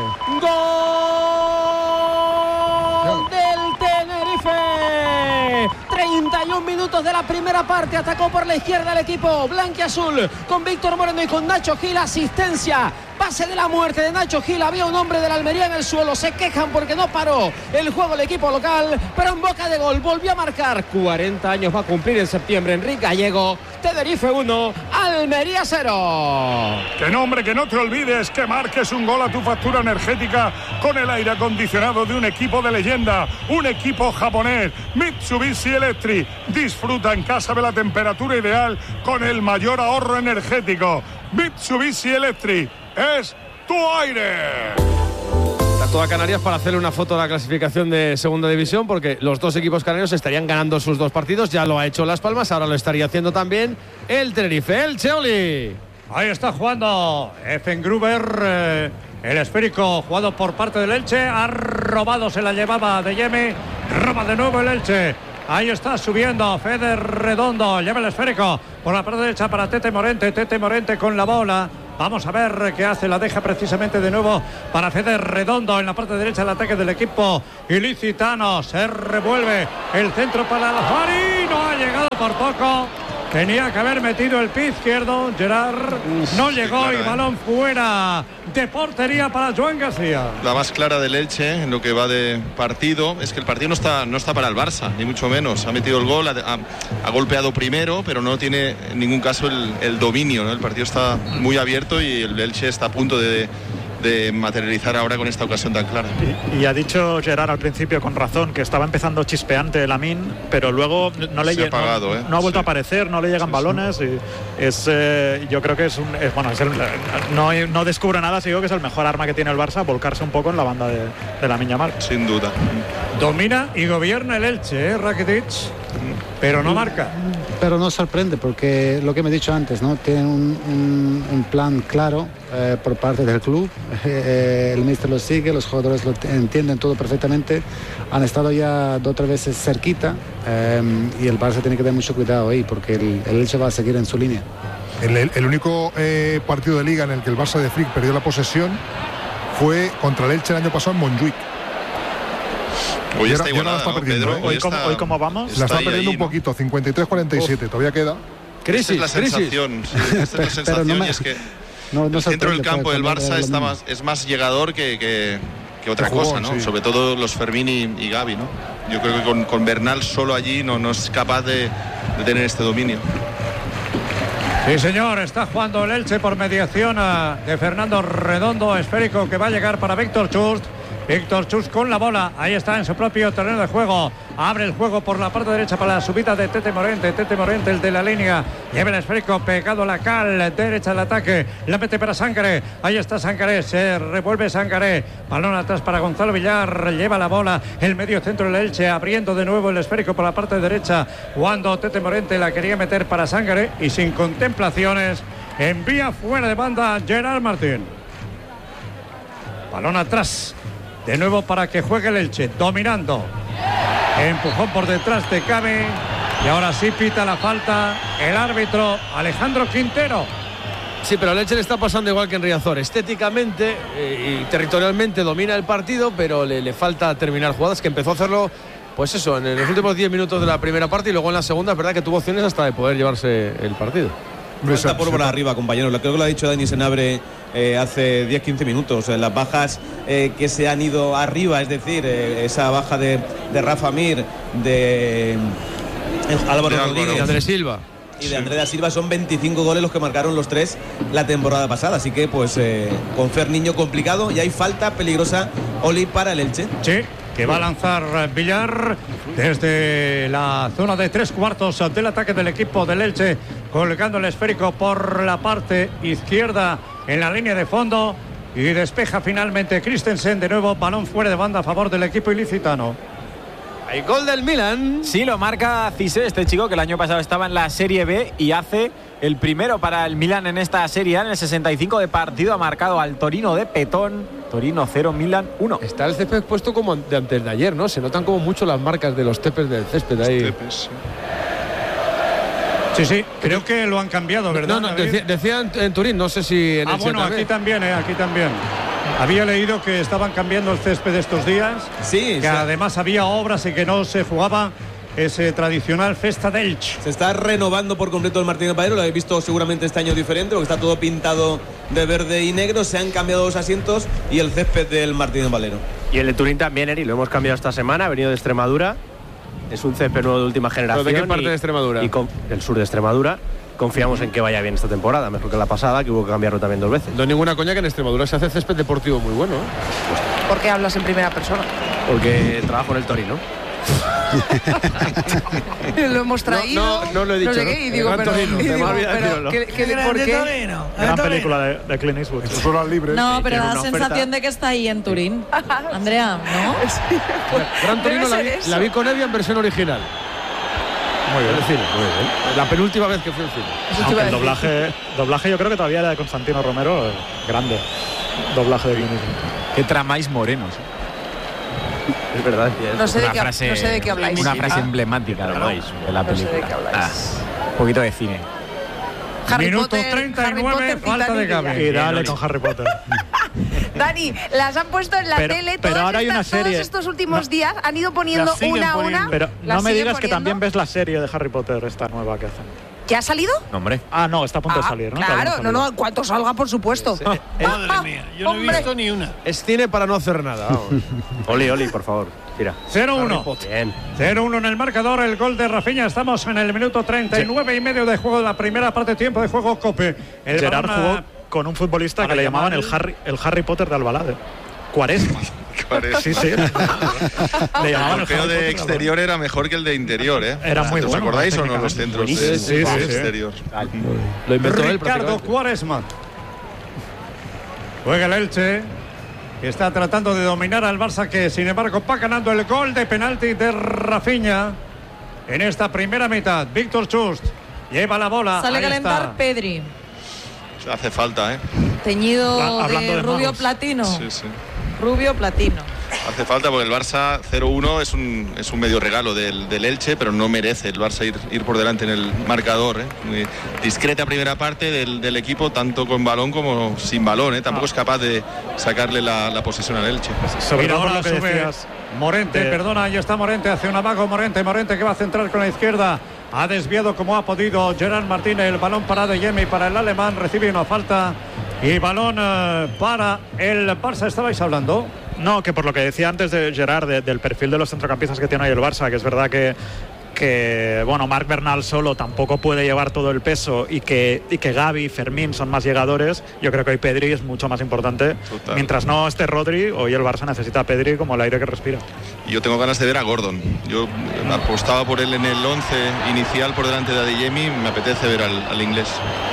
¡Gol del Tenerife! treinta y un minutos de la primera parte. Atacó por la izquierda el equipo blanquiazul con Víctor Moreno y con Nacho Gil. Asistencia, pase de la muerte de Nacho Gil. Había un hombre de la Almería en el suelo. Se quejan porque no paró el juego el equipo local, pero en boca de gol volvió a marcar. cuarenta años va a cumplir en septiembre Enrique Gallego. Tenerife uno, Almería cero. Que no, hombre, que no te olvides que marques un gol a tu factura energética con el aire acondicionado de un equipo de leyenda, un equipo japonés, Mitsubishi Electric. Disfruta en casa de la temperatura ideal con el mayor ahorro energético. Mitsubishi Electric es tu aire. Está toda Canarias para hacerle una foto de la clasificación de segunda división, porque los dos equipos canarios estarían ganando sus dos partidos. Ya lo ha hecho Las Palmas, ahora lo estaría haciendo también el Tenerife. El Cheoli. Ahí está jugando Effengruber, eh, el esférico jugado por parte del Elche. Ha robado, se la llevaba de Yemi. Roba de nuevo el Elche. Ahí está subiendo Fede Redondo. Lleva el esférico por la parte derecha para Tete Morente. Tete Morente con la bola. Vamos a ver qué hace. La deja precisamente de nuevo para Fede Redondo en la parte derecha del ataque del equipo ilicitano. Se revuelve el centro para Alfari. No ha llegado por poco. Tenía que haber metido el pie izquierdo. Gerard no llegó, claro, y ¿eh? balón fuera de portería para Joan García. La más clara del Elche en lo que va de partido es que el partido no está, no está para el Barça, ni mucho menos. Ha metido el gol, ha, ha, ha golpeado primero, pero no tiene en ningún caso el, el dominio, ¿no? El partido está muy abierto y el Elche está a punto de, de materializar ahora con esta ocasión tan clara. Y, y ha dicho Gerard al principio con razón que estaba empezando chispeante el Amin, pero luego no le Se ha apagado, no, ¿eh? no ha vuelto Sí. a aparecer, no le llegan Sí, balones sí. y es eh, yo creo que es un es, bueno es el, no, no descubro nada, si digo que es el mejor arma que tiene el Barça, volcarse un poco en la banda de, de Lamine Yamal. Sin duda. Domina y gobierna el Elche, ¿eh? Rakitic, pero no marca. Pero no sorprende porque lo que me he dicho antes, ¿no? Tienen un, un, un plan claro eh, por parte del club. Eh, el míster lo sigue, los jugadores lo entienden todo perfectamente. Han estado ya dos o tres veces cerquita eh, y el Barça tiene que tener mucho cuidado ahí porque el, el Elche va a seguir en su línea. El, el, el único eh, partido de liga en el que el Barça de Flick perdió la posesión fue contra el Elche el año pasado en Montjuic. Hoy Y está ahora- y ahora igualada, la está ¿no, perdiendo, Pedro? ¿eh? Hoy, Hoy como, está- hoy como vamos, La está está ahí, perdiendo ahí, un ¿no? poquito, cincuenta y tres cuarenta y siete, todavía queda. Crisis, Esta es la crisis. sensación, sí, esta es la Pero sensación no me- y es que No, no el centro del sorprende, campo puede del cambiar Barça lo está mismo. más, es más llegador que, que, que otra Que jugón, cosa, ¿no? sí. Sobre todo los Fermín y, y Gavi, ¿no? Yo creo que con, con Bernal solo allí no, no es capaz de, de tener este dominio. Sí, señor, está jugando el Elche por mediación a- de Fernando Redondo, esférico que va a llegar para Víctor Chust. Víctor Chus con la bola, ahí está en su propio terreno de juego, abre el juego por la parte derecha para la subida de Tete Morente, Tete Morente el de la línea, lleva el esférico pegado a la cal, derecha del ataque, la mete para Sangaré, ahí está Sangaré, se revuelve Sangaré, balón atrás para Gonzalo Villar, lleva la bola, el medio centro del Elche, abriendo de nuevo el esférico por la parte derecha, cuando Tete Morente la quería meter para Sangaré y sin contemplaciones, envía fuera de banda Gerard Martín. Balón atrás. De nuevo para que juegue el Elche, dominando. Empujón por detrás de Cabe. Y ahora sí pita la falta el árbitro Alejandro Quintero. Sí, pero el Elche le está pasando igual que en Riazor. Estéticamente eh, y territorialmente domina el partido, pero le, le falta terminar jugadas, que empezó a hacerlo, pues eso, en los últimos diez minutos de la primera parte y luego en la segunda, es verdad que tuvo opciones hasta de poder llevarse el partido. Está por por arriba, compañero. Creo que lo ha dicho Dani Senabre eh, hace diez quince minutos. Eh, las bajas eh, que se han ido arriba, es decir, eh, esa baja de, de Rafa Mir, de eh, Álvaro De Álvaro. Rodríguez Y Andrés Silva. y de Andrea Silva, son veinticinco goles los que marcaron los tres la temporada pasada. Así que, pues, eh, con Fer Niño complicado y hay falta peligrosa, Oli, para el Elche. Sí, que va a lanzar Villar desde la zona de tres cuartos del ataque del equipo del Elche, colgando el esférico por la parte izquierda en la línea de fondo y despeja finalmente Christensen, de nuevo balón fuera de banda a favor del equipo ilicitano. Hay gol del Milan. Sí, lo marca Cissé, este chico que el año pasado estaba en la Serie B y hace el primero para el Milan en esta Serie A. En el sesenta y cinco de partido ha marcado al Torino de Petón. Torino cero, Milan uno. Está el césped puesto como de antes de ayer, ¿no? Se notan como mucho las marcas de los tepes del césped ahí. Tepes, sí. Sí, sí, creo que lo han cambiado, ¿verdad? No, no, David? decía, decía en, en Turín, no sé si en Ah, el bueno, también. aquí también, eh, aquí también. Había leído que estaban cambiando el césped estos días, Sí, que sí. además había obras y que no se jugaba ese tradicional Festa d'Elche. Se está renovando por completo el Martínez Valero, lo habéis visto seguramente este año diferente, porque está todo pintado de verde y negro, se han cambiado los asientos y el césped del Martínez Valero. Y el de Turín también, Eri, lo hemos cambiado esta semana, ha venido de Extremadura, es un césped nuevo de última generación. ¿De qué parte y, de Extremadura? Y con, del sur de Extremadura. Confiamos en que vaya bien esta temporada, mejor que la pasada, que hubo que cambiarlo también dos veces. No hay ninguna coña que en Extremadura se hace césped deportivo muy bueno, ¿eh? ¿Por qué hablas en primera persona? Porque trabajo en el Torino. Lo hemos traído. No, no, no lo he dicho. No sé qué, y digo, pero, y digo, pero ¿qué, qué, ¿por qué? Gran película de, de Clint Eastwood. Esos son las libres. No, pero da la oferta. sensación de que está ahí en Turín. Andrea, ¿no? Sí, pues, Gran Torino la vi, la vi con Evia en versión original. Muy bien. En el cine, muy bien. La penúltima vez que fui al cine. Aunque el doblaje, doblaje yo creo que todavía era de Constantino Romero, eh, grande. Doblaje de Clint Eastwood. Qué tramáis morenos. Es verdad. No sé, de qué, frase, no sé de qué habláis. Una frase Ah, emblemática, ¿no? De la no sé película. de qué habláis. Ah, un poquito de cine. Harry Minuto Potter, treinta y nueve, Harry Potter, falta de Titanic Gaby. Y dale con Harry Potter. Dani, las han puesto en la Pero- tele. pero todas ahora hay una estas- serie. Todos estos últimos No. días han ido poniendo Las siguen una a poniendo. una. Pero las no me siguen digas que poniendo. también ves la serie de Harry Potter, esta nueva que hacen. ¿Ya ha salido? No, hombre. Ah, no, está a punto Ah, de salir, ¿no? Todavía claro, ha no, salido. no, cuanto salga, por supuesto. Ah, Madre mía, yo no he visto ni una. Es cine para no hacer nada, vamos. Oli, Oli, por favor, tira. cero uno. Bien. cero uno en el marcador, el gol de Rafinha. Estamos en el minuto treinta y nueve y medio de juego de la primera parte, tiempo de juego Cope. El Gerard balón a- jugó con un futbolista para que le llamar llamaban el el- Harry, el Harry Potter de Albalade. Cuaresma. Cuaresma. Sí, sí. Le El llamaban el portero Harry de Potter exterior era mejor que el de interior, ¿eh? Era muy ¿Os bueno, acordáis o no técnicamente. los centros de, Sí, sí, de sí, sí. exterior? Lo inventó él, Ricardo prácticamente. Cuaresma. Juega el Elche, que está tratando de dominar al Barça, que sin embargo va ganando el gol de penalti de Rafinha en esta primera mitad. Víctor Chust lleva la bola. Sale a Ahí calentar está. Pedri, Hace falta, ¿eh? teñido Hablando de, de rubio magos. platino. Sí, sí. Rubio platino. Hace falta porque el Barça cero uno es un, es un medio regalo del, del Elche, pero no merece el Barça ir, ir por delante en el marcador. ¿eh? Muy discreta primera parte del, del equipo, tanto con balón como sin balón. ¿eh? Tampoco es capaz de sacarle la, la posesión al Elche. Sobre Mira, todo por ahora lo que sube decías. Morente, de- perdona, ahí está Morente, hace un amago Morente, Morente que va a centrar con la izquierda, ha desviado como ha podido Gerard Martínez, el balón para De Jemi, para el alemán, recibe una falta y balón eh, para el Barça. ¿Estabais hablando? No, que por lo que decía antes de Gerard, de- del perfil de los centrocampistas que tiene hoy el Barça, que es verdad que, que bueno, Marc Bernal solo tampoco puede llevar todo el peso y que, y que Gavi y Fermín son más llegadores. Yo creo que hoy Pedri es mucho más importante. Total. Mientras no esté Rodri, hoy el Barça necesita a Pedri como el aire que respira. Y yo tengo ganas de ver a Gordon. Yo eh, apostaba por él en el once inicial por delante de Adeyemi. Me apetece ver al, al inglés.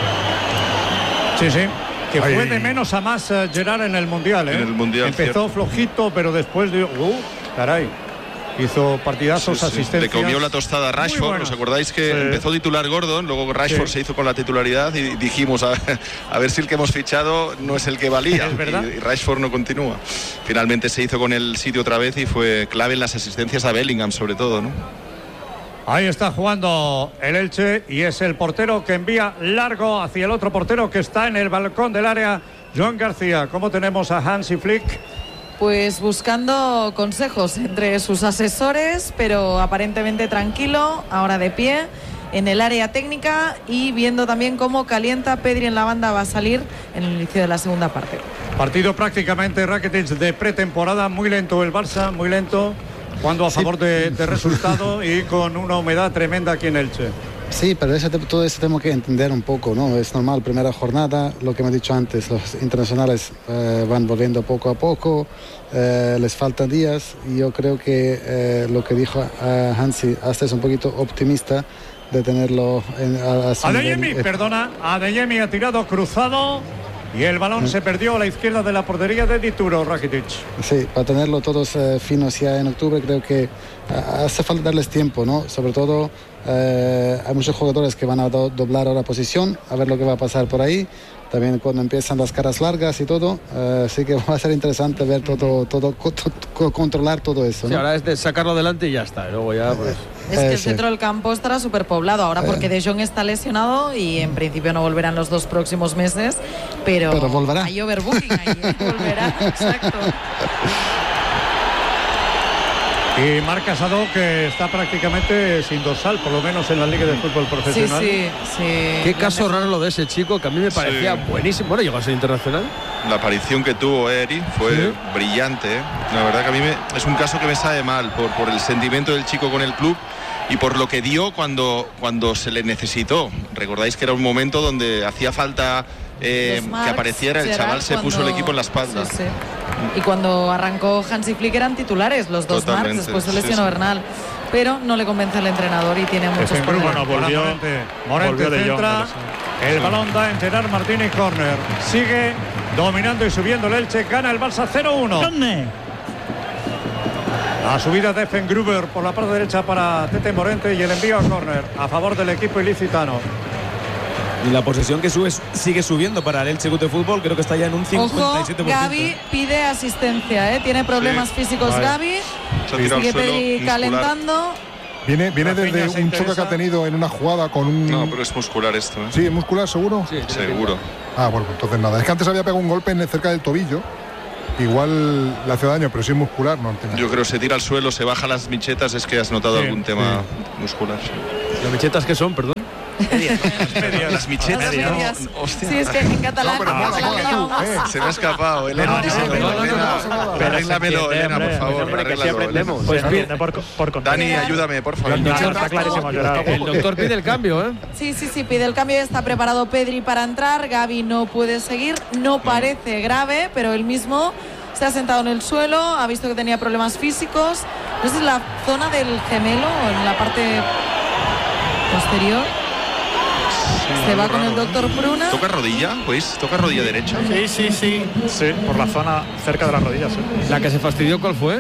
Sí, sí. Que Ay. fue de menos a más eh, Gerard en el Mundial. ¿eh? En el Mundial, Empezó cierto. flojito, pero después de... Uh, caray. Hizo partidazos, Sí, sí. asistencias. Le comió la tostada a Muy Rashford. buenas. ¿Os acordáis que Sí. empezó titular Gordon? Luego Rashford Sí. se hizo con la titularidad y dijimos a, a ver si el que hemos fichado no es el que valía. Es verdad. Y, y Rashford no continúa. Finalmente se hizo con el sitio otra vez y fue clave en las asistencias a Bellingham, sobre todo, ¿no? Ahí está jugando el Elche y es el portero que envía largo hacia el otro portero que está en el balcón del área, Joan García. ¿Cómo tenemos a Hansi Flick? Pues buscando consejos entre sus asesores, pero aparentemente tranquilo, ahora de pie, en el área técnica y viendo también cómo calienta Pedri en la banda. Va a salir en el inicio de la segunda parte. Partido prácticamente Rakitic de pretemporada, muy lento el Barça, muy lento, jugando a favor de, de resultado y con una humedad tremenda aquí en Elche. Sí, pero ese, todo eso tenemos que entender un poco, ¿no? Es normal, primera jornada, lo que me he dicho antes, los internacionales eh, van volviendo poco a poco, eh, les faltan días y yo creo que eh, lo que dijo eh, Hansi hasta es un poquito optimista de tenerlo en, a, a su Adeyemi, nivel, eh, perdona, Adeyemi ha tirado cruzado y el balón se perdió a la izquierda de la portería de Dituro, Rakitic. Sí, para tenerlo todos eh, finos ya en octubre creo que eh, hace falta darles tiempo, ¿no? Sobre todo eh, hay muchos jugadores que van a do- doblar ahora posición, a ver lo que va a pasar por ahí. También cuando empiezan las caras largas y todo, eh, sí que va a ser interesante ver todo, todo, co- co- controlar todo eso, Sí, ¿no? ahora es de sacarlo adelante y ya está. Y luego ya, pues. Es que el Ese. centro del campo estará súper poblado ahora porque De Jong está lesionado y en principio no volverán los dos próximos meses, pero, Pero volverá. hay overbooking ahí, ¿eh? Volverá, exacto. Y Marc Casado, que está prácticamente sin dorsal, por lo menos en la Liga de Fútbol Profesional. Sí, sí, sí. Qué caso raro lo de ese chico, que a mí me parecía Sí. buenísimo. Bueno, llegó a ser internacional. La aparición que tuvo Eri fue Sí. brillante, ¿eh? La verdad que a mí me, es un caso que me sabe mal por, por el sentimiento del chico con el club y por lo que dio cuando, cuando se le necesitó. Recordáis que era un momento donde hacía falta eh, Los Marcs, que apareciera, el Gerard, chaval se puso cuando- el equipo en la espalda. Sí, sí. Y cuando arrancó Hansi Flick eran titulares los dos Totalmente, Marcs, después se sí, lesionó sí. Bernal. Pero no le convence al entrenador y tiene muchos Efengrú, problemas. bueno, volvió, Morente, Morente volvió de centra, Jong, el balón da en Gerard Martínez, córner. Sigue dominando y subiendo el Elche, gana el Barça cero uno. La subida de Effengruber por la parte derecha para Tete Morente y el envío a córner a favor del equipo ilicitano. Y la posesión que sube sigue subiendo para el Elche Club de Fútbol, creo que está ya en un cincuenta Ojo, y siete por ciento. Gavi pide asistencia, ¿eh? Tiene problemas Sí. físicos Vale. Gavi. Se ha tirado Sigue al suelo, Pedri muscular. calentando. Viene, viene Rafinha desde se un choque interesa. que ha tenido en una jugada con un... No, pero es muscular esto, ¿eh? Sí, ¿es muscular seguro? Sí, Seguro. Ah, bueno, pues entonces nada. Es que antes había pegado un golpe en cerca del tobillo. Igual le hace daño, pero si es muscular, no entiendo. Yo creo que se tira al suelo, se baja las michetas, es que has notado Sí, algún tema muscular. ¿Las mechetas qué son, perdón? Las michetas, Las no, medias. hostia. Sí, es que en catalán, No, pero en mola, catalán mola, le tú, llamamos- eh. Se me ha escapado, Elena. No, no, Elena, no, no, no, Elena, no pasa nada. pero arréglamelo, se entiende, Elena, por hombre. favor. Hombre, que sí arréglalo, aprendemos. Elena. Pues Se pi- entiende por, co- por Dani, contexto. ayúdame, por favor. Claro, Claro, está clarísimo, Gerard. El doctor pide el cambio, ¿eh? Sí, sí, sí, pide el cambio. Ya está preparado Pedri para entrar. Gavi no puede seguir. No parece grave, pero él mismo se ha sentado en el suelo. Ha visto que tenía problemas físicos. No sé si es la zona del gemelo o en la parte posterior. Se va con el doctor Pruna. ¿Toca rodilla? Pues, ¿toca rodilla derecha? Sí, sí, sí. Sí, por la zona cerca de las rodillas. ¿eh? La que se fastidió, ¿cuál fue?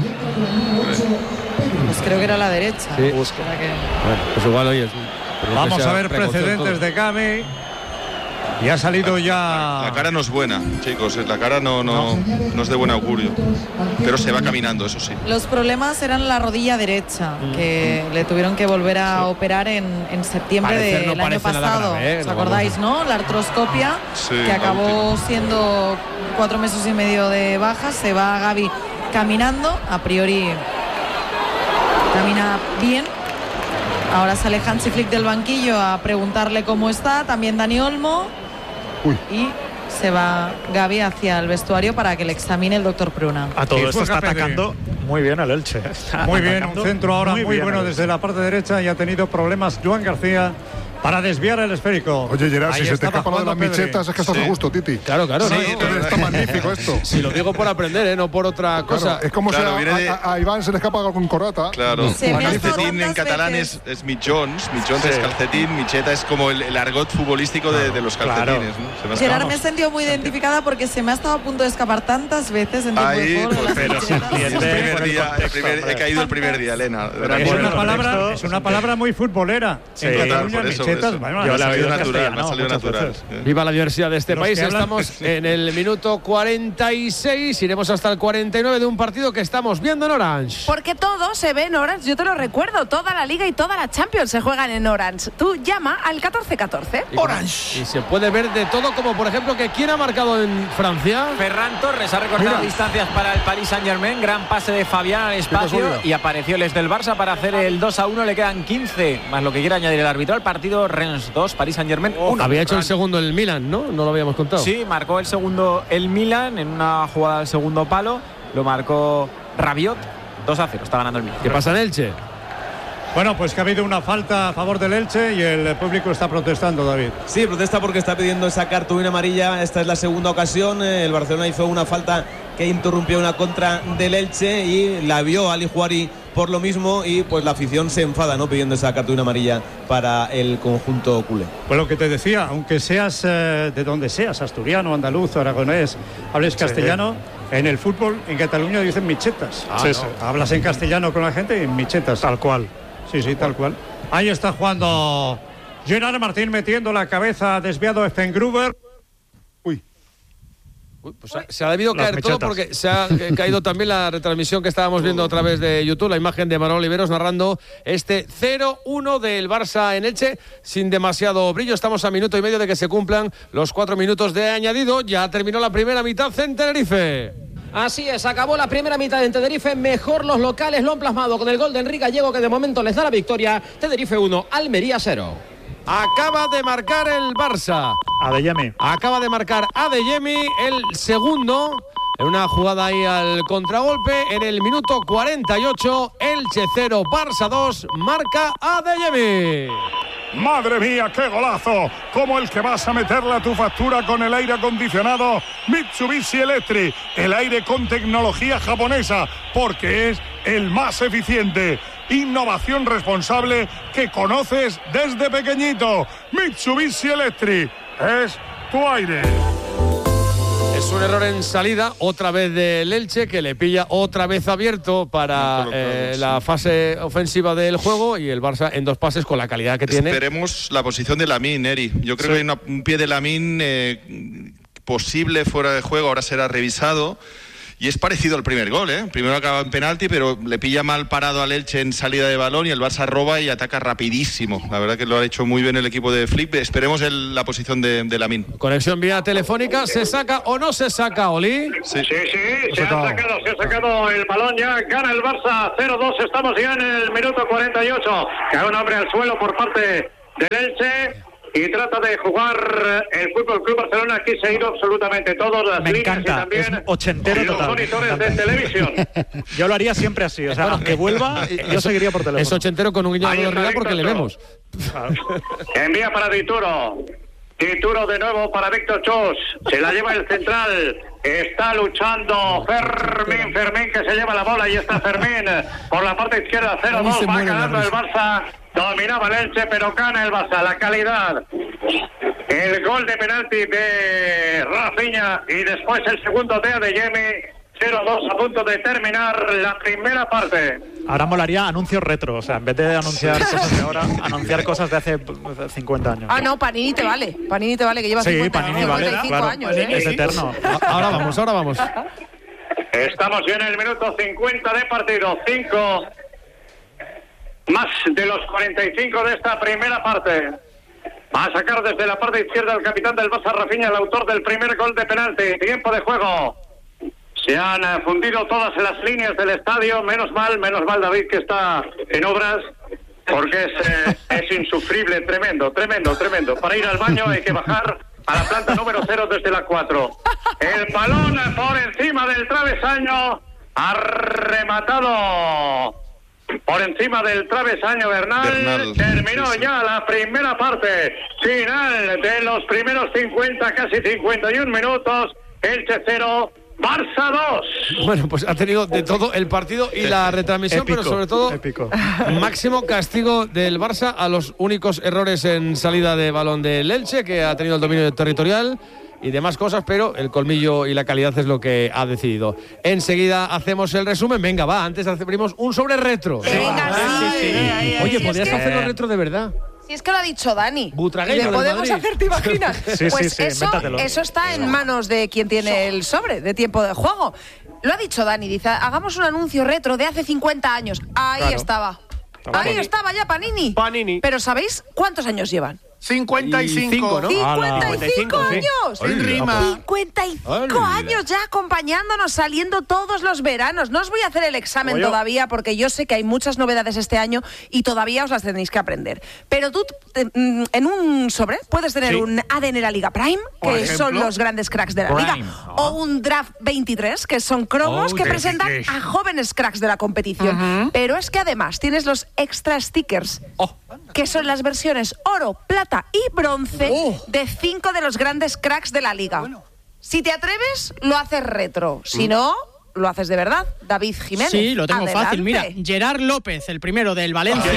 Pues creo que era la derecha. Sí. Espera que- Bueno, pues igual, oye. pero Vamos que sea a ver precaución precedentes todo. de Gavi. Y ha salido ya. La cara no es buena, chicos. La cara no, no, no es de buen augurio. Pero se va caminando, eso sí. Los problemas eran la rodilla derecha, que le tuvieron que volver a operar en, en septiembre Parecer no del año parece nada pasado. grave, ¿eh? ¿Os No, acordáis, no? La artroscopia, Sí, que la acabó siendo cuatro meses y medio de baja. Se va Gavi caminando, a priori camina bien. Ahora sale Hansi Flick del banquillo a preguntarle cómo está, también Dani Olmo. Uy. Y se va Gavi hacia el vestuario para que le examine el doctor Pruna. A todo Y esto está juega Pedri. atacando muy bien el Elche. Está Muy bien, un atacando centro ahora muy, bien bueno el desde Elche. la parte derecha y ha tenido problemas Joan García para desviar el esférico. Oye, Gerard, Ahí si se te estaba escapa lo de las jugando Pedri. michetas, es que estás Sí. a gusto, Titi. Claro, claro. Sí, no, la no. verdad. Está magnífico esto. Si lo digo por aprender, ¿eh? No por otra cosa. Claro, es como Claro, si viene a, de- a- a Iván se le escapa algo con corbata. Claro. Se me ha estado Calcetín en tantas catalán veces. es, es mitjons. Mitjons es calcetín, micheta es como el, el argot futbolístico de, de los Claro. calcetines. ¿no? Se me ha Gerard, escapado. me he sentido muy identificada porque se me ha estado a punto de escapar tantas veces en tiempo Ahí, de fútbol. pues, las pero michetas. sí, el primer por el día, el contexto, primer- he hombre. caído el primer día, Elena. De Pero verdad. Es Bueno, una el palabra, contexto, es una palabra muy futbolera. Sí, en total, Cataluña, por eso, por michetas, eso. bueno, Yo Me la ha he salido oído en natural, me ha castellano salido muchas natural. veces. Eh. Viva la diversidad de este Los país. que hablan- Estamos en el minuto cuarenta y seis. Iremos hasta el cuarenta y nueve de un partido que estamos viendo en Orange. Porque todo se ve en Orange, yo te lo recuerdo, toda la Liga y toda la Champions se juegan en Orange. Tú llama al catorce catorce. Y como- Y se puede ver de todo, como por ejemplo que quién ha marcado en Francia. Ferran Torres ha recortado Mira. distancias para el Paris Saint-Germain. Gran pase de Fabián al espacio casualidad. y apareció el del Barça para hacer el dos a uno. Le quedan quince más lo que quiera añadir el árbitro al partido. Rennes dos, Paris Saint-Germain uno. Había hecho el segundo el Milan, ¿no? No lo habíamos contado. Sí, marcó el segundo el Milan en una jugada al segundo palo. Lo marcó Rabiot. dos a cero, está ganando el Milan. ¿Qué pasa en Elche? Bueno, pues que ha habido una falta a favor del Elche y el público está protestando, David. Sí, protesta porque está pidiendo esa cartulina amarilla. Esta es la segunda ocasión. Eh, El Barcelona hizo una falta que interrumpió una contra del Elche y la vio Ali Juari por lo mismo y pues la afición se enfada, ¿no? Pidiendo esa cartulina amarilla para el conjunto culé. Pues lo que te decía, aunque seas eh, de donde seas, asturiano, andaluz, aragonés, hables castellano, en el fútbol en Cataluña dicen michetas. Ah, sí, sí. Hablas en castellano con la gente y en michetas. Tal cual. Sí, sí, tal cual. Ahí está jugando Gerard Martín metiendo la cabeza desviado a Effengruber. Uy. Uy, pues ha- se ha debido Las caer todo mechetas. porque se ha eh, caído también la retransmisión que estábamos viendo a través de YouTube, la imagen de Manuel Oliveros narrando este cero uno del Barça en Elche sin demasiado brillo. Estamos a minuto y medio de que se cumplan los cuatro minutos de añadido. Ya terminó la primera mitad en Tenerife. Así es, acabó la primera mitad en Tenerife, mejor los locales lo han plasmado con el gol de Enrique Gallego, que de momento les da la victoria. Tenerife uno, Almería cero. Acaba de marcar el Barça. Adeyemi. Acaba de marcar Adeyemi el segundo. En una jugada ahí al contragolpe. En el minuto cuarenta y ocho, Elche cero, Barça dos, marca Adeyemi. Madre mía, qué golazo, como el que vas a meterle a tu factura con el aire acondicionado Mitsubishi Electric, el aire con tecnología japonesa, porque es el más eficiente. Innovación responsable que conoces desde pequeñito. Mitsubishi Electric es tu aire. Es un error en salida, otra vez del Elche, que le pilla otra vez abierto para eh, la fase ofensiva del juego, y el Barça en dos pases con la calidad que tiene. Esperemos la posición de Lamine, Eri. Yo creo sí. que hay una, un pie de Lamine eh, posible fuera de juego, ahora será revisado. Y es parecido al primer gol, ¿eh? Primero acaba en penalti, pero le pilla mal parado al Elche en salida de balón y el Barça roba y ataca rapidísimo. La verdad que lo ha hecho muy bien el equipo de Flick. Esperemos el, la posición de, de Lamine. Conexión vía telefónica. ¿Se saca o no se saca, Oli? Sí, sí, sí se ha sacado, se ha sacado el balón ya. Gana el Barça cero dos. Estamos ya en el minuto cuarenta y ocho. Cae un hombre al suelo por parte del Elche. Y trata de jugar el Fútbol Club Barcelona. Aquí se ha ido absolutamente todos, las Me líneas encanta, y también es ochentero y los total. monitores de televisión. Yo lo haría siempre así, o sea, aunque vuelva, yo seguiría por teléfono. Es ochentero con un guiño de realidad porque le vemos. Envía para Dituro. Dituro de nuevo para Víctor Chus. Se la lleva el central. Está luchando Fermín. Fermín que se lleva la bola y está Fermín por la parte izquierda. cero dos. Va ganando el Barça. Dominaba el Elche, pero gana el Barça. La calidad. El gol de penalti de Rafinha y después el segundo de Adeyemi. cero dos a punto de terminar la primera parte. Ahora molaría anuncios retro, o sea, en vez de anunciar cosas de ahora, anunciar cosas de hace cincuenta años. Ah, no, Panini te vale. Panini te vale, que lleva sí, cincuenta, Panini cincuenta y cinco vale, claro, años. ¿eh? Es eterno. Ahora vamos, ahora vamos. Estamos ya en el minuto cincuenta de partido. cinco más de los cuarenta y cinco de esta primera parte. Va a sacar desde la parte izquierda el capitán del Barça, Rafinha, el autor del primer gol de penalti. Tiempo de juego. Se han uh, fundido todas las líneas del estadio. Menos mal, menos mal David que está en obras, porque es, eh, es insufrible, tremendo, tremendo, tremendo. Para ir al baño hay que bajar a la planta número cero desde la cuatro. El balón por encima del travesaño, ha rematado por encima del travesaño Bernal. Bernal. Terminó sí, sí. ya la primera parte, final de los primeros cincuenta, casi cincuenta y un minutos. Elche cero, Barça dos. Bueno, pues ha tenido de todo el partido y la retransmisión, épico, pero sobre todo épico. Máximo castigo del Barça a los únicos errores en salida de balón del Elche, que ha tenido el dominio territorial y demás cosas, pero el colmillo y la calidad es lo que ha decidido. Enseguida hacemos el resumen. Venga, va, antes abrimos un sobre retro. Venga, sí. sí, sí, sí. Oye, sí, podrías es que... hacerlo retro de verdad. Si es que lo ha dicho Dani. Butragueño, ¿le podemos hacer, te imaginas? sí, pues sí, sí, eso, eso está en manos de quien tiene el sobre de tiempo de juego. Lo ha dicho Dani, dice, hagamos un anuncio retro de hace cincuenta años. Ahí claro. estaba. Ahí Panini. estaba ya Panini. Panini. Pero ¿sabéis cuántos años llevan? cincuenta y cinco, ¿no? cincuenta y cinco años. Sí. Rima. cincuenta y cinco años ya acompañándonos, saliendo todos los veranos. No os voy a hacer el examen Oye. todavía porque yo sé que hay muchas novedades este año y todavía os las tenéis que aprender. Pero tú en un sobre puedes tener sí. un A D N La Liga Prime, que son los grandes cracks de la Prime. Liga, oh. o un Draft veintitrés, que son cromos oh, que presentan a jóvenes cracks de la competición. Uh-huh. Pero es que además tienes los extra stickers, oh. que son las versiones oro, plata y bronce oh. de cinco de los grandes cracks de la liga. Bueno. Si te atreves, lo haces retro. Si mm. no, lo haces de verdad. David Jiménez. Sí, lo tengo Adelante. fácil. Mira, Gerard López, el primero del Valencia.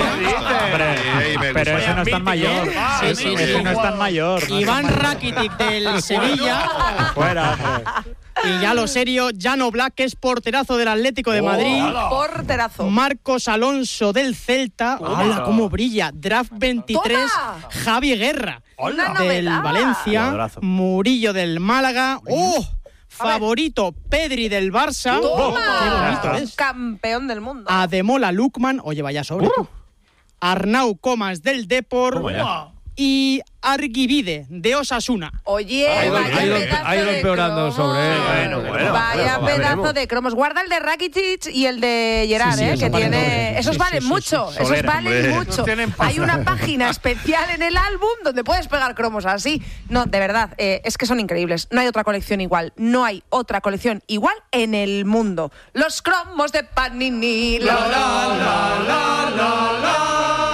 Hombre, pero ese no es tan mayor. Sí, sí, ese no es tan mayor. Iván Rakitic del Sevilla. Fuera. Y ya lo serio, Jano Black, que es porterazo del Atlético de Madrid. Oh, porterazo. Marcos Alonso del Celta. ¡Hala, cómo brilla! Draft veintitrés, ¡toma! Javi Guerra Hola. del novedad. Valencia. Murillo del Málaga. ¡Oh! Favorito Pedri del Barça. ¡Toma! ¡Qué bonito es! Campeón del mundo. Ademola Lukman. Oye, vaya sobre. Uh. Arnau Comas del Depor. Oh, y Arguivide, de Osasuna. Oye, ha ido, vaya ha ido, pedazo ha ido de empeorando cromos. sobre él. Bueno, bueno, Vaya bueno, pedazo veremos. de cromos. Guarda el de Rakitic y el de Gerard, Sí, sí, ¿eh? esos que valen tiene. doble. Esos Sí, valen sí, sí, mucho. sí. Esos Solera, valen hombre. mucho. Esos tienen Hay una página especial en el álbum donde puedes pegar cromos así. No, de verdad, eh, es que son increíbles. No hay otra colección igual. No hay otra colección igual en el mundo. Los cromos de Panini. La, la, la, la, la, la.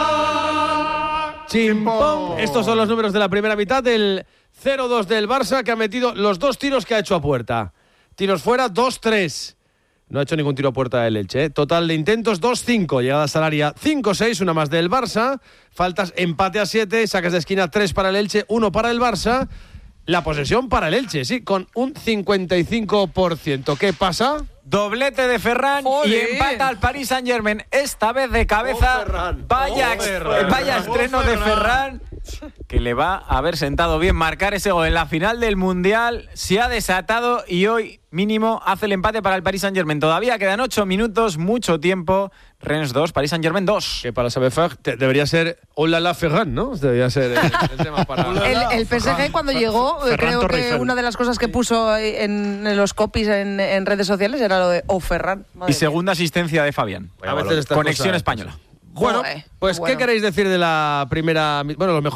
Chimpón. Estos son los números de la primera mitad del cero dos del Barça, que ha metido los dos tiros que ha hecho a puerta. Tiros fuera, dos tres. No ha hecho ningún tiro a puerta del Elche. ¿eh? Total de intentos, dos cinco. Llegadas al área, cinco seis, una más del Barça. Faltas, empate a siete. Saques de esquina, tres para el Elche, uno para el Barça. La posesión para el Elche, sí, con un cincuenta y cinco por ciento. ¿Qué pasa? Doblete de Ferran Joder. y empata al Paris Saint-Germain. Esta vez de cabeza. Oh, Ferran. Vaya, Oh, ex- Ferran. vaya Oh, estreno de Ferran. Que le va a haber sentado bien marcar ese gol en la final del Mundial. Se ha desatado y hoy mínimo hace el empate para el Paris Saint-Germain. Todavía quedan ocho minutos, mucho tiempo. Rennes dos, Paris Saint-Germain dos. Que para saber debería ser Hola la Ferran, ¿no? Debería ser el, el tema para... El, el P S G cuando llegó, eh, Ferran creo que Torrejón. una de las cosas que puso en, en los copies en, en redes sociales era lo de Oh Ferran. Y segunda asistencia de Fabián. A veces estas Conexión cosas- española. Bueno, Joder, pues bueno. ¿qué queréis decir de la primera... Bueno, lo mejor